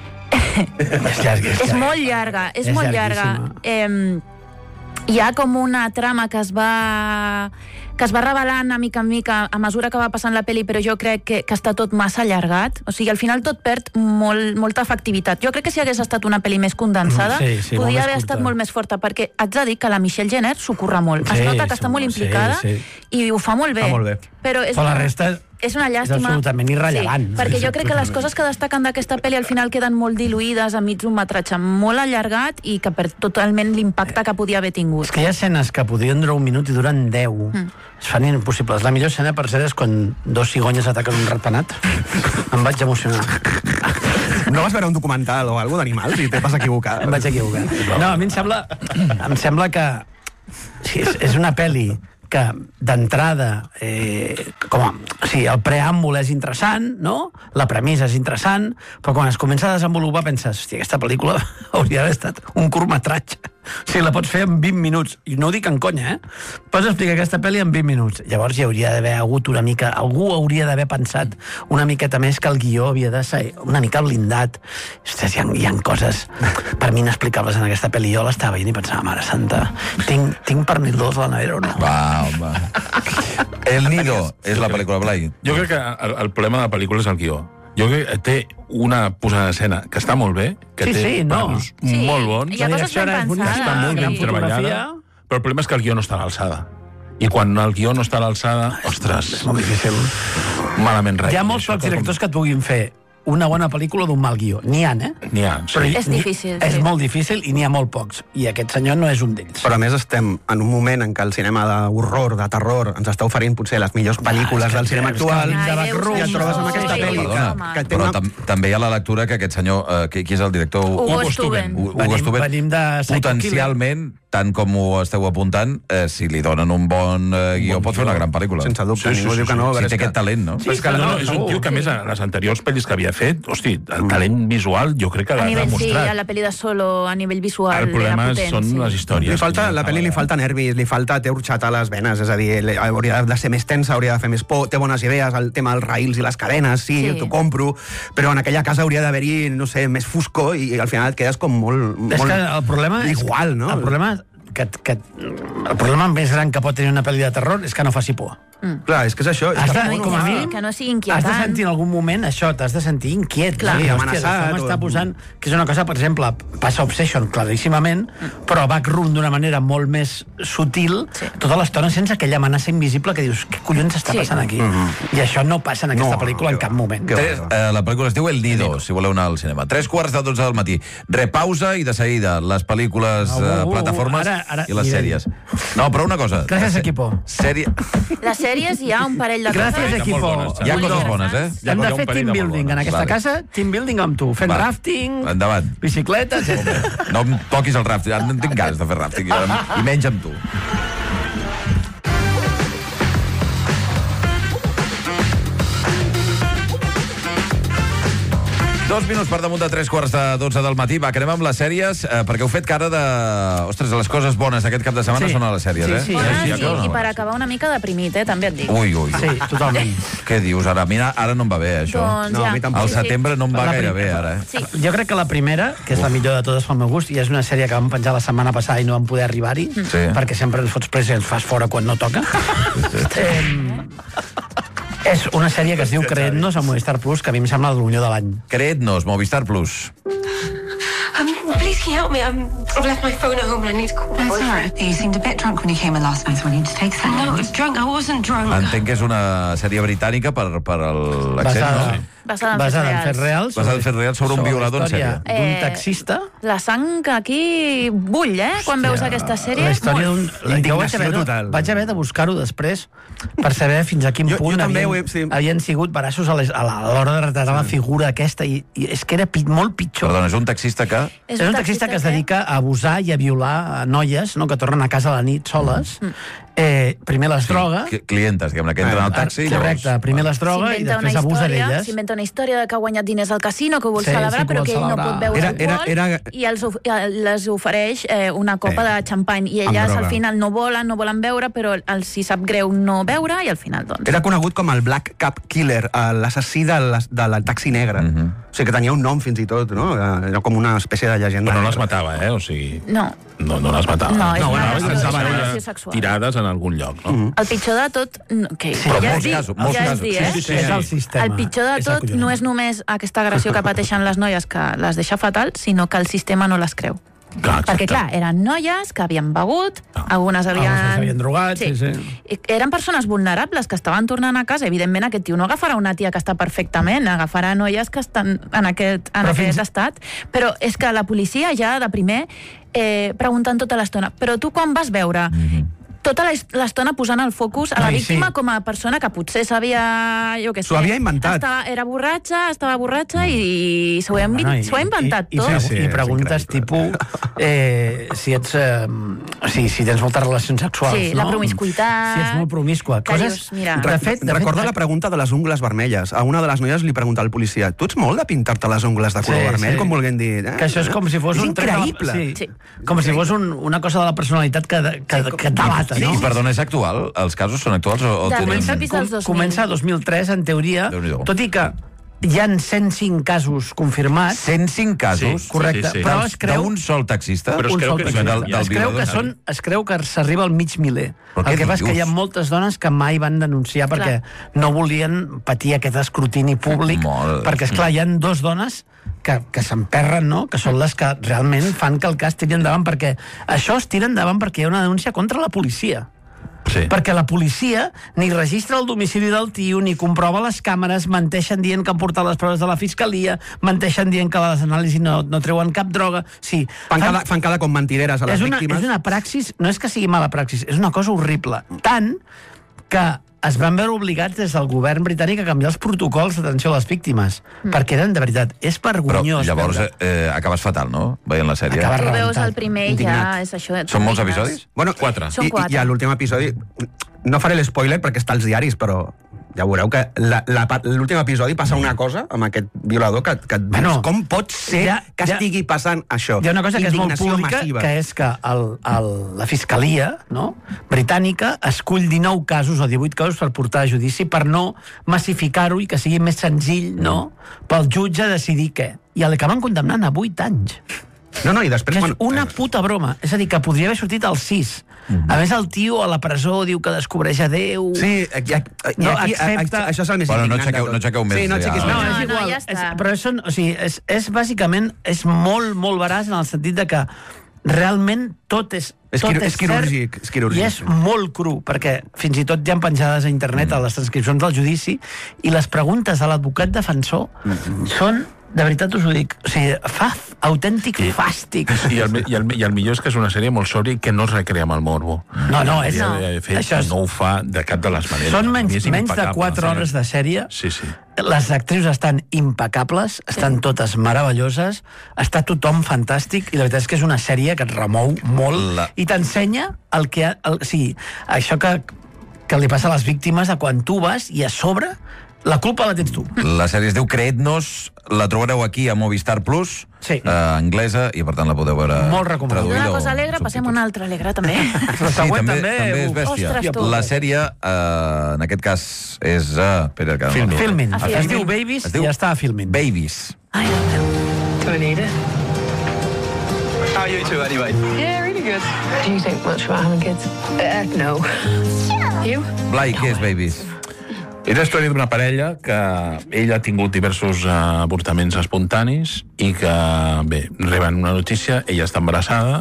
[SPEAKER 5] És llarg, és
[SPEAKER 1] És
[SPEAKER 5] llarg.
[SPEAKER 1] molt llarga, és,
[SPEAKER 5] És
[SPEAKER 1] molt llarga.
[SPEAKER 5] llarguíssima.
[SPEAKER 1] Eh, hi ha com una trama que es va que es va revelant a mica en mica a mesura que va passant la pel·li, però jo crec que, que està tot massa allargat. O sigui, al final tot perd molt, molta efectivitat. Jo crec que si hagués estat una pel·li més condensada,
[SPEAKER 5] Mm, sí, sí, molt
[SPEAKER 1] podria
[SPEAKER 5] més
[SPEAKER 1] haver
[SPEAKER 5] curta.
[SPEAKER 1] estat molt més forta, perquè haig de dir que la Michelle Jenner s'ho curra molt.
[SPEAKER 5] Sí,
[SPEAKER 1] es nota que
[SPEAKER 5] sí,
[SPEAKER 1] està molt
[SPEAKER 5] sí,
[SPEAKER 1] implicada
[SPEAKER 5] sí.
[SPEAKER 1] i ho fa molt bé.
[SPEAKER 3] Fa molt bé.
[SPEAKER 1] Però és
[SPEAKER 5] Però la
[SPEAKER 1] una-
[SPEAKER 5] resta
[SPEAKER 1] és una llàstima.
[SPEAKER 5] és absolutament irrellevant.
[SPEAKER 1] Sí, perquè jo crec que les coses que destaquen d'aquesta pel·li al final queden molt diluïdes enmig d'un metratge molt allargat i que perd totalment l'impacte que podia haver tingut.
[SPEAKER 5] És que hi ha escenes que podrien durar un minut i duren deu.
[SPEAKER 1] Mm.
[SPEAKER 5] Es fan impossibles. La millor escena, per ser, és quan dos cigonyes ataquen un ratpenat. Em vaig emocionar.
[SPEAKER 3] No vas veure un documental o alguna d'animals i te vas equivocar.
[SPEAKER 5] Em vaig equivocar. No, a mi em sembla, em sembla que sí, és, és una pel·li que d'entrada eh, com a, o sigui, el preàmbul és interessant, no? La premissa és interessant, però quan es comença a desenvolupar penses, hòstia, aquesta pel·lícula hauria d'haver estat un curtmetratge. O sigui, la pots fer en vint minuts. I no ho dic en conya, eh? Pots explicar aquesta pel·li en vint minuts. Llavors hi hauria d'haver hagut una mica... Algú hauria d'haver pensat una miqueta més que el guió havia de ser una mica blindat. Ostres, hi ha, hi ha coses per mi inexplicables en aquesta pel·li. Jo l'estava veient i pensava, mare santa, tinc, tinc pernil dolç a la nevera o no?
[SPEAKER 2] Va, home. El Nido és la pel·lícula, Blai.
[SPEAKER 4] Jo crec que el, el problema de la pel·lícula és el guió. Jo crec que té una posada d'escena que està molt bé, que
[SPEAKER 5] Sí,
[SPEAKER 4] té
[SPEAKER 5] sí, no.
[SPEAKER 4] planos
[SPEAKER 1] Sí,
[SPEAKER 4] molt bons,
[SPEAKER 1] hi ha coses ben
[SPEAKER 5] és bonica,
[SPEAKER 1] pensades.
[SPEAKER 4] està molt ben
[SPEAKER 1] Sí.
[SPEAKER 4] treballada, però el problema és que el guió no està a l'alçada. I quan el guió no està a l'alçada, ostres,
[SPEAKER 5] És molt difícil.
[SPEAKER 4] malament res.
[SPEAKER 5] Hi ha molts pocs directors que et puguin fer una bona pel·lícula d'un mal guió. N'hi ha, eh?
[SPEAKER 4] N'hi ha, sí.
[SPEAKER 5] Però hi-
[SPEAKER 1] És difícil,
[SPEAKER 5] És
[SPEAKER 1] sí.
[SPEAKER 5] molt difícil i n'hi ha molt pocs. I aquest senyor no és un d'ells.
[SPEAKER 3] Però a més estem en un moment en què el cinema d'horror, de terror, ens està oferint potser les millors pel·lícules del cinema
[SPEAKER 5] és que
[SPEAKER 3] actual.
[SPEAKER 5] venim de
[SPEAKER 1] Ai,
[SPEAKER 5] Backroom,
[SPEAKER 3] I et trobes amb aquesta
[SPEAKER 1] sí,
[SPEAKER 3] pel·li
[SPEAKER 2] Perdona,
[SPEAKER 3] que, que té
[SPEAKER 2] però
[SPEAKER 3] una...
[SPEAKER 2] tam també hi ha la lectura que aquest senyor, eh, qui, qui és el director?
[SPEAKER 1] Hugo
[SPEAKER 4] Hugo
[SPEAKER 1] Stuben.
[SPEAKER 4] Stuben.
[SPEAKER 2] Hugo
[SPEAKER 5] Venim-
[SPEAKER 2] Stuben.
[SPEAKER 5] venim de Psycho
[SPEAKER 2] Potencialment, tant com ho esteu apuntant, eh, si li donen un bon eh, guió, pot fer una gran pel·lícula.
[SPEAKER 3] Sense dubte,
[SPEAKER 4] Sí, sí,
[SPEAKER 3] ningú
[SPEAKER 4] sí,
[SPEAKER 3] diu que
[SPEAKER 4] sí.
[SPEAKER 3] no.
[SPEAKER 2] Si
[SPEAKER 3] però
[SPEAKER 2] té
[SPEAKER 3] és que-
[SPEAKER 2] aquest talent, no?
[SPEAKER 5] Sí,
[SPEAKER 4] És que no, no, és un
[SPEAKER 5] segur.
[SPEAKER 4] tio que, a més, a les anteriors pel·lis que havia fet, hosti, el talent visual jo crec que
[SPEAKER 1] A
[SPEAKER 4] l'ha
[SPEAKER 1] nivell, sí,
[SPEAKER 4] demostrat.
[SPEAKER 1] a la pel·li de Solo, a nivell visual,
[SPEAKER 4] El problema
[SPEAKER 1] era potent,
[SPEAKER 4] són
[SPEAKER 1] sí.
[SPEAKER 4] les històries.
[SPEAKER 3] Li falta, la pel·li li falta nervis, li falta té urxata a les venes, és a dir, li- hauria de ser més tensa, hauria de fer més por, té bones idees, el tema dels raïls i les cadenes, sí,
[SPEAKER 1] Sí.
[SPEAKER 3] t'ho compro, però en aquella casa hauria d'haver-hi, no sé, més foscor i al final et quedes com molt...
[SPEAKER 5] És
[SPEAKER 3] molt
[SPEAKER 5] que el problema és...
[SPEAKER 3] igual, no?
[SPEAKER 5] El problema, que, que, el problema més gran que pot tenir una pel·li de terror és que no faci por.
[SPEAKER 3] Clar, és que és això. És
[SPEAKER 5] Has
[SPEAKER 3] que,
[SPEAKER 5] de,
[SPEAKER 1] no
[SPEAKER 5] com a
[SPEAKER 1] sigui-
[SPEAKER 5] mi,
[SPEAKER 1] que no sigui
[SPEAKER 5] has
[SPEAKER 1] inquietant.
[SPEAKER 5] de sentir en algun moment això, t'has de sentir inquiet.
[SPEAKER 1] Clar.
[SPEAKER 5] Sí,
[SPEAKER 3] Sí,
[SPEAKER 5] hòstia,
[SPEAKER 3] amenaçat,
[SPEAKER 5] això m'està
[SPEAKER 3] o-
[SPEAKER 5] posant... Que és una cosa, per exemple, passa Obsession, claríssimament, però Backroom d'una manera molt més sutil,
[SPEAKER 1] Sí.
[SPEAKER 5] tota l'estona sense aquella amenaça invisible que dius, què collons està
[SPEAKER 1] Sí.
[SPEAKER 5] passant aquí? I això no passa en aquesta
[SPEAKER 3] No,
[SPEAKER 5] pel·lícula en
[SPEAKER 3] que
[SPEAKER 5] cap
[SPEAKER 3] va,
[SPEAKER 5] moment.
[SPEAKER 3] que va.
[SPEAKER 2] Tres, eh, la pel·lícula es diu El Nido, si voleu anar al cinema. Tres quarts de dotze del matí. Repausa i de seguida les pel·lícules,
[SPEAKER 5] Uh,
[SPEAKER 2] eh,
[SPEAKER 5] uh,
[SPEAKER 2] plataformes
[SPEAKER 5] ara- ara-
[SPEAKER 2] i les
[SPEAKER 5] mira.
[SPEAKER 2] sèries. No, però una cosa.
[SPEAKER 5] Gràcies,
[SPEAKER 2] La se-
[SPEAKER 5] equipo.
[SPEAKER 2] Sèrie...
[SPEAKER 1] Les sèries hi ha un parell de
[SPEAKER 5] Gràcies,
[SPEAKER 1] coses.
[SPEAKER 5] equipo.
[SPEAKER 4] molt bones,
[SPEAKER 2] Hi ha
[SPEAKER 1] Molt
[SPEAKER 2] coses bones, eh?
[SPEAKER 1] interessants.
[SPEAKER 4] Hi ha
[SPEAKER 5] Hem de
[SPEAKER 4] un
[SPEAKER 5] fer
[SPEAKER 4] parell
[SPEAKER 5] team
[SPEAKER 4] de molt
[SPEAKER 5] building en
[SPEAKER 4] bones.
[SPEAKER 5] aquesta
[SPEAKER 2] Vale.
[SPEAKER 5] casa, team building amb tu, fent
[SPEAKER 2] Va.
[SPEAKER 5] rafting,
[SPEAKER 2] Endavant.
[SPEAKER 5] bicicleta, etcètera.
[SPEAKER 2] No em toquis el rafting, ara no en tinc ganes de fer rafting, i menys amb tu. Dos minuts per damunt de tres quarts de dotze del matí. Va, que anem amb les sèries, eh, perquè heu fet cara de... Ostres, les coses bones d'aquest cap de setmana
[SPEAKER 5] Sí.
[SPEAKER 2] són a les sèries,
[SPEAKER 5] Sí,
[SPEAKER 2] eh?
[SPEAKER 5] sí.
[SPEAKER 1] Bones
[SPEAKER 2] Sí,
[SPEAKER 1] i,
[SPEAKER 2] això no?
[SPEAKER 1] i per acabar una mica deprimit, eh, també et dic.
[SPEAKER 2] Ui, ui.
[SPEAKER 5] Sí, totalment.
[SPEAKER 2] Què dius ara? Mira, ara no em va bé, això.
[SPEAKER 1] Doncs
[SPEAKER 3] No,
[SPEAKER 1] ja.
[SPEAKER 3] a mi tampoc.
[SPEAKER 2] Al
[SPEAKER 1] Sí, sí.
[SPEAKER 2] setembre no em va
[SPEAKER 5] La
[SPEAKER 2] gaire
[SPEAKER 5] primera.
[SPEAKER 2] bé, ara, eh?
[SPEAKER 1] Sí.
[SPEAKER 5] Jo crec que la primera, que és la millor de totes pel meu gust, i és una sèrie que vam penjar la setmana passada i no vam poder arribar-hi,
[SPEAKER 2] Sí.
[SPEAKER 5] perquè sempre ens fots pressa i ens fas fora quan no toca. eh, és una sèrie que es diu Creednos a Movistar Plus, que a mi em sembla l'unió de l'any.
[SPEAKER 2] Creednos, Movistar Plus.
[SPEAKER 8] Um, please can you help me? Um, I've left my phone at home and I need to call my boyfriend.
[SPEAKER 6] You seemed a bit drunk when you came in last night, so we need to take some.
[SPEAKER 8] No, I was drunk. I wasn't drunk.
[SPEAKER 2] Entenc que és una sèrie britànica per, per el- l'accent,
[SPEAKER 5] Basada,
[SPEAKER 2] no?
[SPEAKER 1] Basada en
[SPEAKER 5] basada en
[SPEAKER 1] fets
[SPEAKER 5] fets reals.
[SPEAKER 2] Basada en fets reals sobre un
[SPEAKER 5] la
[SPEAKER 2] violador en
[SPEAKER 5] història
[SPEAKER 2] sèrie.
[SPEAKER 5] d'un
[SPEAKER 1] Eh,
[SPEAKER 5] taxista.
[SPEAKER 1] La sang aquí bull, eh, quan veus aquesta sèrie.
[SPEAKER 5] La història d'un...
[SPEAKER 1] Molt.
[SPEAKER 5] la- Jo vaig haver, de,
[SPEAKER 3] total.
[SPEAKER 5] vaig haver de buscar-ho després per saber fins a quin
[SPEAKER 3] Jo- jo
[SPEAKER 5] punt
[SPEAKER 3] també
[SPEAKER 5] havien,
[SPEAKER 3] ho he- sí.
[SPEAKER 5] havien sigut veraços a les- a la- a l'hora de retratar la figura aquesta, i, i és que era pi, molt pitjor.
[SPEAKER 2] Perdona, és un taxista que...
[SPEAKER 5] És un taxista que es dedica a abusar i a violar a noies, no?, que tornen a casa a la nit soles. Eh, primer les droga...
[SPEAKER 2] Sí, clientes, diguem-ne, que entren al taxi i
[SPEAKER 5] Correcte,
[SPEAKER 2] llavors...
[SPEAKER 5] primer les droga i
[SPEAKER 1] S'inventa una
[SPEAKER 5] després abusa
[SPEAKER 1] història-
[SPEAKER 5] d'elles.
[SPEAKER 1] S'inventa una història de que ha guanyat diners al casino, que ho vol
[SPEAKER 5] Sí,
[SPEAKER 1] celebrar,
[SPEAKER 5] sí, que ho
[SPEAKER 1] però
[SPEAKER 5] vol
[SPEAKER 1] que ell no
[SPEAKER 5] celebrar.
[SPEAKER 1] pot beure
[SPEAKER 3] Era-
[SPEAKER 1] alcohol,
[SPEAKER 3] era- era-
[SPEAKER 1] i els, of- eh, les ofereix eh, una copa
[SPEAKER 3] Eh,
[SPEAKER 1] de xampany, i
[SPEAKER 3] amb
[SPEAKER 1] elles
[SPEAKER 3] droga.
[SPEAKER 1] al final no volen, no volen beure, però els si sap greu no beure, i al final, doncs...
[SPEAKER 3] Era conegut com el Black Cab Killer, eh, l'assassí del, del taxi negre.
[SPEAKER 2] Mhm.
[SPEAKER 3] O sigui, que tenia un nom fins i tot, no? Era com una espècie de llegenda.
[SPEAKER 4] Però no les matava, eh? O sigui...
[SPEAKER 1] No.
[SPEAKER 4] No, no les matava.
[SPEAKER 1] No, és
[SPEAKER 3] No,
[SPEAKER 1] una
[SPEAKER 3] bueno,
[SPEAKER 1] agressió-
[SPEAKER 3] les
[SPEAKER 1] és una
[SPEAKER 3] llançava
[SPEAKER 1] agressió
[SPEAKER 4] elles
[SPEAKER 1] sexual.
[SPEAKER 4] tirades en algun lloc, no?
[SPEAKER 1] El pitjor de tot... no, que
[SPEAKER 2] Però
[SPEAKER 1] ja
[SPEAKER 2] molts
[SPEAKER 1] és dir,
[SPEAKER 2] casos, molts
[SPEAKER 1] ja és
[SPEAKER 2] casos.
[SPEAKER 1] dir, eh?
[SPEAKER 4] Sí, sí,
[SPEAKER 5] És el sistema.
[SPEAKER 1] El pitjor de
[SPEAKER 5] És
[SPEAKER 1] tot
[SPEAKER 5] acollonant.
[SPEAKER 1] no és només aquesta agressió que pateixen les noies, que les deixa fatal, sinó que el sistema no les creu.
[SPEAKER 4] Clar, exacte.
[SPEAKER 1] Perquè, clar, eren noies que havien begut, algunes havien...
[SPEAKER 5] Algunes s'havien drogat, sí, sí.
[SPEAKER 1] I eren persones vulnerables que estaven tornant a casa. Evidentment, aquest tio no agafarà una tia que està perfectament, agafarà noies que estan en aquest, en
[SPEAKER 5] Però
[SPEAKER 1] aquest
[SPEAKER 5] fins-
[SPEAKER 1] estat. Però és que la policia ja, de primer, eh, preguntant tota l'estona, però tu quan vas veure... tota l'estona posant el focus a la
[SPEAKER 5] Ai,
[SPEAKER 1] víctima
[SPEAKER 5] sí.
[SPEAKER 1] com a persona que potser s'havia, jo què sé...
[SPEAKER 3] S'ho havia inventat.
[SPEAKER 1] Estava, era borratxa, estava borratxa i s'ho ha,
[SPEAKER 5] Bueno, i-
[SPEAKER 1] s'ho ha inventat
[SPEAKER 5] i,
[SPEAKER 1] tot.
[SPEAKER 5] I,
[SPEAKER 3] Sí, sí,
[SPEAKER 5] i
[SPEAKER 3] és
[SPEAKER 5] preguntes
[SPEAKER 3] increïble.
[SPEAKER 5] tipus eh, si ets eh, si, si tens moltes relacions sexuals,
[SPEAKER 1] Sí,
[SPEAKER 5] no?
[SPEAKER 1] la promiscuïtat...
[SPEAKER 5] Si ets molt promiscua.
[SPEAKER 1] que
[SPEAKER 5] Coses...
[SPEAKER 1] dius, mira...
[SPEAKER 5] De fet, de
[SPEAKER 3] Recorda
[SPEAKER 5] fet,
[SPEAKER 3] la pregunta de les ungles vermelles. A una de les noies li pregunta al policia: tu ets molt de pintar-te les ungles de color
[SPEAKER 5] Sí,
[SPEAKER 3] vermell?
[SPEAKER 5] sí.
[SPEAKER 3] Com volguent dir... Eh?
[SPEAKER 5] que això és com si fos
[SPEAKER 3] és
[SPEAKER 5] un tret de la-
[SPEAKER 3] increïble.
[SPEAKER 5] Sí.
[SPEAKER 1] Sí.
[SPEAKER 5] Com si fos un, una cosa de la personalitat que, que, que et delata,
[SPEAKER 2] I,
[SPEAKER 5] no?
[SPEAKER 2] I, perdona, és actual? Els casos són actuals o, o
[SPEAKER 1] De
[SPEAKER 2] tenen-
[SPEAKER 1] principis dels dos mil.
[SPEAKER 5] Comença a dos mil tres, en teoria,
[SPEAKER 2] Déu-n'hi-do.
[SPEAKER 5] tot i que hi ha cent cinc casos confirmats,
[SPEAKER 2] cent cinc casos?
[SPEAKER 4] Sí,
[SPEAKER 5] correcte,
[SPEAKER 4] sí, sí.
[SPEAKER 5] però es creu...
[SPEAKER 2] D'un sol taxista?
[SPEAKER 4] Però es
[SPEAKER 5] un
[SPEAKER 4] creu
[SPEAKER 5] sol
[SPEAKER 4] que
[SPEAKER 5] taxista.
[SPEAKER 4] del- del
[SPEAKER 5] es creu
[SPEAKER 2] violador.
[SPEAKER 5] que són, es creu que s'arriba al mig miler.
[SPEAKER 2] Però
[SPEAKER 5] El
[SPEAKER 2] què
[SPEAKER 5] que passa és que
[SPEAKER 2] dius?
[SPEAKER 5] hi ha moltes dones que mai van denunciar perquè no volien patir aquest escrutini públic,
[SPEAKER 2] Molt.
[SPEAKER 5] perquè, esclar, hi ha dues dones que, que s'emperren, no?, que són les que realment fan que el cas tiri endavant, perquè això es tira endavant perquè hi ha una denúncia contra la policia.
[SPEAKER 4] Sí.
[SPEAKER 5] Perquè la policia ni registra el domicili del tio, ni comprova les càmeres, menteixen dient que han portat les proves de la fiscalia, menteixen dient que les anàlisis no, no treuen cap droga. Sí,
[SPEAKER 3] Fan cada, fan cada com mentideres a les
[SPEAKER 5] és una,
[SPEAKER 3] víctimes.
[SPEAKER 5] és una praxis, no és que sigui mala praxis, és una cosa horrible. Tant que es van veure obligats des del govern britànic a canviar els protocols d'atenció a les víctimes, mm. perquè eren, de veritat, és
[SPEAKER 2] Però
[SPEAKER 5] vergonyós.
[SPEAKER 2] llavors
[SPEAKER 5] veure.
[SPEAKER 2] eh, acabes fatal, no? Veient la sèrie.
[SPEAKER 5] Acaba
[SPEAKER 1] Tu veus
[SPEAKER 5] rebentat,
[SPEAKER 1] el primer i ja
[SPEAKER 3] indignat.
[SPEAKER 1] és això...
[SPEAKER 2] Són molts
[SPEAKER 1] t'indignes.
[SPEAKER 2] episodis?
[SPEAKER 3] Bueno,
[SPEAKER 4] Quatre.
[SPEAKER 1] Són
[SPEAKER 3] I,
[SPEAKER 1] quatre.
[SPEAKER 3] I, i a l'últim episodi... No faré l'espoiler perquè està als diaris, però ja veureu que la- la part- l'últim episodi passa una cosa amb aquest violador que, que et dius,
[SPEAKER 5] Bueno,
[SPEAKER 3] com pot ser
[SPEAKER 5] ja-
[SPEAKER 3] que
[SPEAKER 5] ja-
[SPEAKER 3] estigui passant això?
[SPEAKER 5] Hi ha una cosa que és molt
[SPEAKER 3] Indignació
[SPEAKER 5] pública,
[SPEAKER 3] massiva.
[SPEAKER 5] que és que el, el, la fiscalia, no?, britànica escull dinou casos o divuit casos per portar a judici per no massificar-ho i que sigui més senzill, no?, pel jutge decidir què. I l'acaben condemnant a vuit anys.
[SPEAKER 3] No, no, i després...
[SPEAKER 5] Que és
[SPEAKER 3] bueno,
[SPEAKER 5] una puta broma. És a dir, que podria haver sortit als sis. A més, el tio a la presó diu que descobreix a Déu...
[SPEAKER 3] Sí, aquí, aquí,
[SPEAKER 5] No,
[SPEAKER 3] aquí,
[SPEAKER 5] accepta-
[SPEAKER 3] això és el més
[SPEAKER 2] Bueno, no
[SPEAKER 3] indignant de
[SPEAKER 2] aixequeu-
[SPEAKER 3] tot.
[SPEAKER 2] no aixequeu més,
[SPEAKER 3] Sí, no
[SPEAKER 2] ja.
[SPEAKER 3] aixequis
[SPEAKER 5] No,
[SPEAKER 3] més.
[SPEAKER 1] No,
[SPEAKER 5] és
[SPEAKER 1] no,
[SPEAKER 5] igual.
[SPEAKER 1] ja està.
[SPEAKER 5] és, però són, o sigui, és, és bàsicament és molt, molt veraç en el sentit de que realment tot és,
[SPEAKER 3] És
[SPEAKER 5] tot
[SPEAKER 3] quir- és quirúrgic,
[SPEAKER 5] cert
[SPEAKER 3] és quirúrgic,
[SPEAKER 5] i és
[SPEAKER 3] sí.
[SPEAKER 5] molt cru, perquè fins i tot hi ha penjades a internet a les transcripcions del judici i les preguntes de l'advocat defensor són, de veritat us ho dic, o sigui, fa f- autèntic
[SPEAKER 4] I-
[SPEAKER 5] fàstic.
[SPEAKER 4] I el, i, el, I el millor és que és una sèrie molt sòbria i que no es recrea amb el morbo.
[SPEAKER 5] No, no, és-
[SPEAKER 4] Ja,
[SPEAKER 5] no.
[SPEAKER 4] ja he fet,
[SPEAKER 5] Això és-
[SPEAKER 4] no ho fa de cap de les maneres.
[SPEAKER 5] Són menys,
[SPEAKER 4] És
[SPEAKER 5] menys de
[SPEAKER 4] impecable,
[SPEAKER 5] quatre
[SPEAKER 4] la sèrie.
[SPEAKER 5] hores de sèrie.
[SPEAKER 4] Sí, sí.
[SPEAKER 5] Les actrius estan impecables, estan totes meravelloses, està tothom fantàstic, i la veritat és que és una sèrie que et remou molt
[SPEAKER 2] La-
[SPEAKER 5] i t'ensenya el que... El, sí, això que, que li passa a les víctimes de quan tu vas i a sobre la culpa la tens tu.
[SPEAKER 2] La sèrie es diu Creednos, la trobareu aquí a Movistar Plus,
[SPEAKER 5] Sí.
[SPEAKER 2] eh, anglesa, i per tant la podeu veure
[SPEAKER 5] Molt recomanable.
[SPEAKER 2] traduïda
[SPEAKER 1] D'una
[SPEAKER 2] o
[SPEAKER 1] cosa alegre passem a una altra alegre, també.
[SPEAKER 5] La següent
[SPEAKER 2] també,
[SPEAKER 5] també,
[SPEAKER 2] també és
[SPEAKER 5] uf,
[SPEAKER 2] bèstia.
[SPEAKER 1] ostres, tu.
[SPEAKER 2] La sèrie, eh, en aquest cas, és... Uh, espera, que no
[SPEAKER 4] Filmin.
[SPEAKER 2] me'n recordo.
[SPEAKER 5] Filmin.
[SPEAKER 1] A
[SPEAKER 5] Es
[SPEAKER 1] Filmin.
[SPEAKER 5] diu Babies
[SPEAKER 2] Es diu
[SPEAKER 5] i ja està a Filmin.
[SPEAKER 2] Babies.
[SPEAKER 1] Ai,
[SPEAKER 8] Do I need it?
[SPEAKER 7] How are you two anyway?
[SPEAKER 8] Yeah, really good. Do you think much about having kids? Uh, no. You?
[SPEAKER 2] Blai, què és Babies?
[SPEAKER 4] És la història d'una parella que ell ha tingut diversos uh, avortaments espontanis i que, bé, reben una notícia, ella està embarassada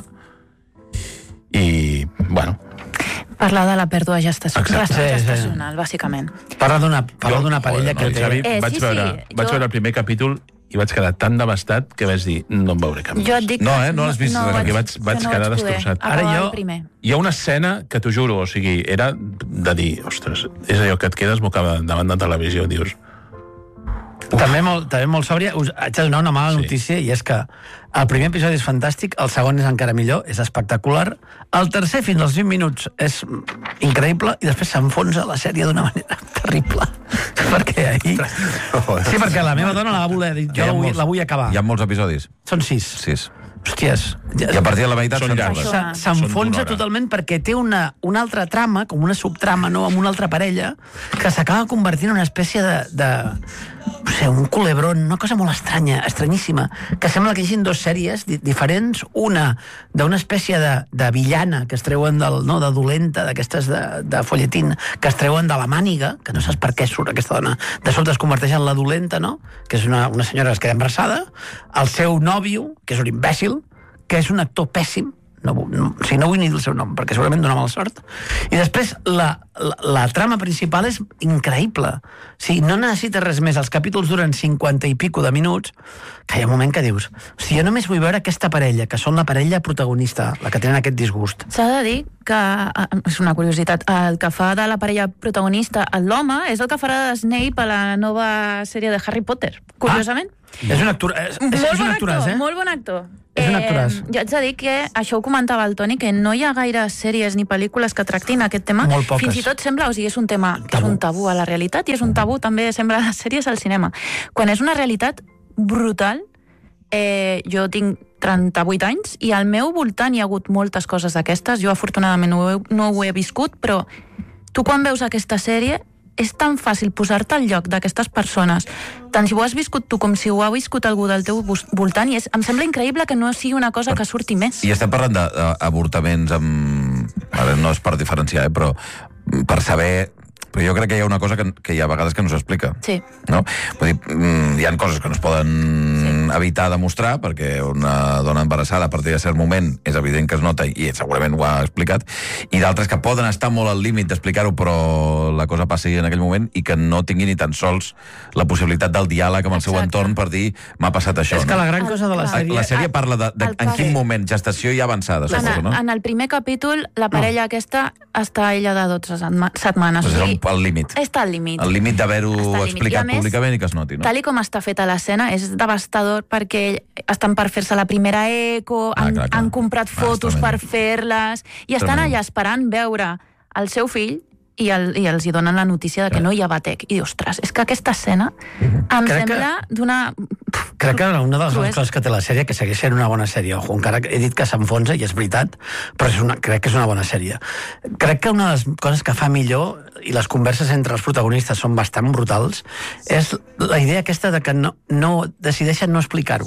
[SPEAKER 4] i, bueno...
[SPEAKER 1] parlar de la pèrdua gestació,
[SPEAKER 4] Exacte.
[SPEAKER 5] Sí, sí.
[SPEAKER 1] gestacional, bàsicament.
[SPEAKER 5] Parla d'una parla d'una parella
[SPEAKER 4] Joder,
[SPEAKER 5] que
[SPEAKER 4] noi,
[SPEAKER 5] té...
[SPEAKER 4] Xavi,
[SPEAKER 1] Eh,
[SPEAKER 4] vaig,
[SPEAKER 1] sí,
[SPEAKER 4] veure,
[SPEAKER 1] sí,
[SPEAKER 4] vaig
[SPEAKER 1] jo-
[SPEAKER 4] veure el primer capítol i vaig quedar tan devastat que vaig dir, no em veuré cap més.
[SPEAKER 1] Jo et dic...
[SPEAKER 2] No, eh, no l'has vist,
[SPEAKER 1] vaig,
[SPEAKER 2] perquè
[SPEAKER 4] vaig- vaig
[SPEAKER 1] que no
[SPEAKER 4] quedar
[SPEAKER 1] vaig poder
[SPEAKER 4] destrossat.
[SPEAKER 1] acabar
[SPEAKER 5] Ara jo-
[SPEAKER 1] el primer.
[SPEAKER 4] Hi ha una escena que t'ho juro, o sigui, era de dir, ostres, és allò que et quedes bocada davant de televisió, dius...
[SPEAKER 5] També molt, també molt sòbria. Us haig de donar una mala
[SPEAKER 4] Sí.
[SPEAKER 5] notícia, i és que el primer episodi és fantàstic, el segon és encara millor, és espectacular, el tercer fins als vint minuts és increïble, i després s'enfonsa la sèrie d'una manera terrible. perquè ahir... Sí, perquè la meva dona la va voler dir,
[SPEAKER 2] Hi
[SPEAKER 5] jo
[SPEAKER 2] ha
[SPEAKER 5] la vull,
[SPEAKER 2] molts-
[SPEAKER 5] la vull acabar.
[SPEAKER 2] Hi ha molts episodis?
[SPEAKER 5] Són sis.
[SPEAKER 2] Sis.
[SPEAKER 5] Hòsties.
[SPEAKER 2] I a partir de la meitat
[SPEAKER 4] Són
[SPEAKER 2] se'n
[SPEAKER 4] llargs.
[SPEAKER 2] parla.
[SPEAKER 5] Se-
[SPEAKER 4] Són d'una
[SPEAKER 5] S'enfonsa
[SPEAKER 4] hora.
[SPEAKER 5] totalment perquè té una, una altra trama, com una subtrama, no?, amb una altra parella, que s'acaba convertint en una espècie de... de no sé, un culebrón, una cosa molt estranya, estranyíssima, que sembla que hi hagin dues sèries di diferents, una d'una espècie de, de villana que es treuen del, no, de dolenta, d'aquestes de, de folletín, que es treuen de la màniga, que no saps per què surt aquesta dona, de sobte es converteix en la dolenta, no?, que és una, una senyora que es queda embarassada, el seu nòvio, que és un imbècil, que és un actor pèssim, no, no, o sigui, no vull ni dir el seu nom, perquè segurament dona mala sort. I després, la, la, la trama principal és increïble. O sigui, no necessites res més. Els capítols duren cinquanta i pico de minuts, que hi ha un moment que dius, o sigui, jo només vull veure aquesta parella, que són la parella protagonista, la que tenen aquest disgust.
[SPEAKER 1] S'ha de dir que, és una curiositat, el que fa de la parella protagonista l'home és el que farà de Snape a la nova sèrie de Harry Potter, curiosament.
[SPEAKER 5] Ah, és un actor, és, és,
[SPEAKER 1] molt
[SPEAKER 5] és un
[SPEAKER 1] bon
[SPEAKER 5] actoràs,
[SPEAKER 1] actor,
[SPEAKER 5] eh?
[SPEAKER 1] molt bon actor.
[SPEAKER 5] És un actoràs.
[SPEAKER 1] Eh, jo haig de dir que això ho comentava el Toni, que no hi ha gaire sèries ni pel·lícules que tractin aquest tema.
[SPEAKER 5] Molt poques.
[SPEAKER 1] Fins i tot sembla, o sigui, és un tema que és un tabú a la realitat i és un tabú també sembla a les sèries al cinema. Quan és una realitat brutal, eh, jo tinc trenta-vuit anys i al meu voltant hi ha hagut moltes coses d'aquestes. Jo afortunadament no ho, he, no ho he viscut, però tu quan veus aquesta sèrie és tan fàcil posar-te al lloc d'aquestes persones, tant si ho has viscut tu com si ho ha viscut algú del teu voltant, i és, em sembla increïble que no sigui una cosa que surti més.
[SPEAKER 2] I estem parlant d'avortaments amb... Ara no és per diferenciar, eh, però per saber... Però jo crec que hi ha una cosa que, que hi ha vegades que no s'explica.
[SPEAKER 1] Sí.
[SPEAKER 2] No? Vull dir, hi ha coses que no es poden sí. evitar de mostrar, perquè una dona embarassada a partir de cert moment és evident que es nota i segurament ho ha explicat, i d'altres que poden estar molt al límit d'explicar-ho, però la cosa passi en aquell moment i que no tingui ni tan sols la possibilitat del diàleg amb el seu
[SPEAKER 1] Exacte.
[SPEAKER 2] entorn per dir m'ha passat això.
[SPEAKER 5] És que
[SPEAKER 2] no?
[SPEAKER 5] la gran cosa de la sèrie...
[SPEAKER 2] La sèrie parla de, de
[SPEAKER 1] El
[SPEAKER 2] en
[SPEAKER 1] pare.
[SPEAKER 2] quin moment, gestació i avançada,
[SPEAKER 1] En,
[SPEAKER 2] suposo, no?
[SPEAKER 1] en el primer capítol, la parella aquesta està a ella de dotze setma- setmanes.
[SPEAKER 2] Pues
[SPEAKER 1] O
[SPEAKER 2] és
[SPEAKER 1] sigui,
[SPEAKER 2] el, el límit.
[SPEAKER 1] està al límit.
[SPEAKER 2] El límit d'haver-ho
[SPEAKER 1] Està al límit. I a
[SPEAKER 2] explicat
[SPEAKER 1] més,
[SPEAKER 2] públicament i que es noti, no?
[SPEAKER 1] Tal i com està feta l'escena, és devastador perquè estan per fer-se la primera eco,
[SPEAKER 2] Ah,
[SPEAKER 1] han,
[SPEAKER 2] clar, clar.
[SPEAKER 1] han comprat
[SPEAKER 2] Ah,
[SPEAKER 1] fotos
[SPEAKER 2] és
[SPEAKER 1] per
[SPEAKER 2] tremendo.
[SPEAKER 1] fer-les, i estan
[SPEAKER 2] Tremendo.
[SPEAKER 1] allà esperant veure el seu fill i, el, i els hi donen la notícia de que no hi ha batec. I, ostres, és que aquesta escena em
[SPEAKER 5] Crec que-
[SPEAKER 1] sembla d'una...
[SPEAKER 5] Crec que una de les
[SPEAKER 1] Cruesa.
[SPEAKER 5] coses que té la sèrie, que segueix sent una bona sèrie, ojo, encara que he dit que s'enfonsa, i és veritat, però és una, crec que és una bona sèrie. Crec que una de les coses que fa millor, i les converses entre els protagonistes són bastant brutals, és la idea aquesta de que no, no decideixen no explicar-ho.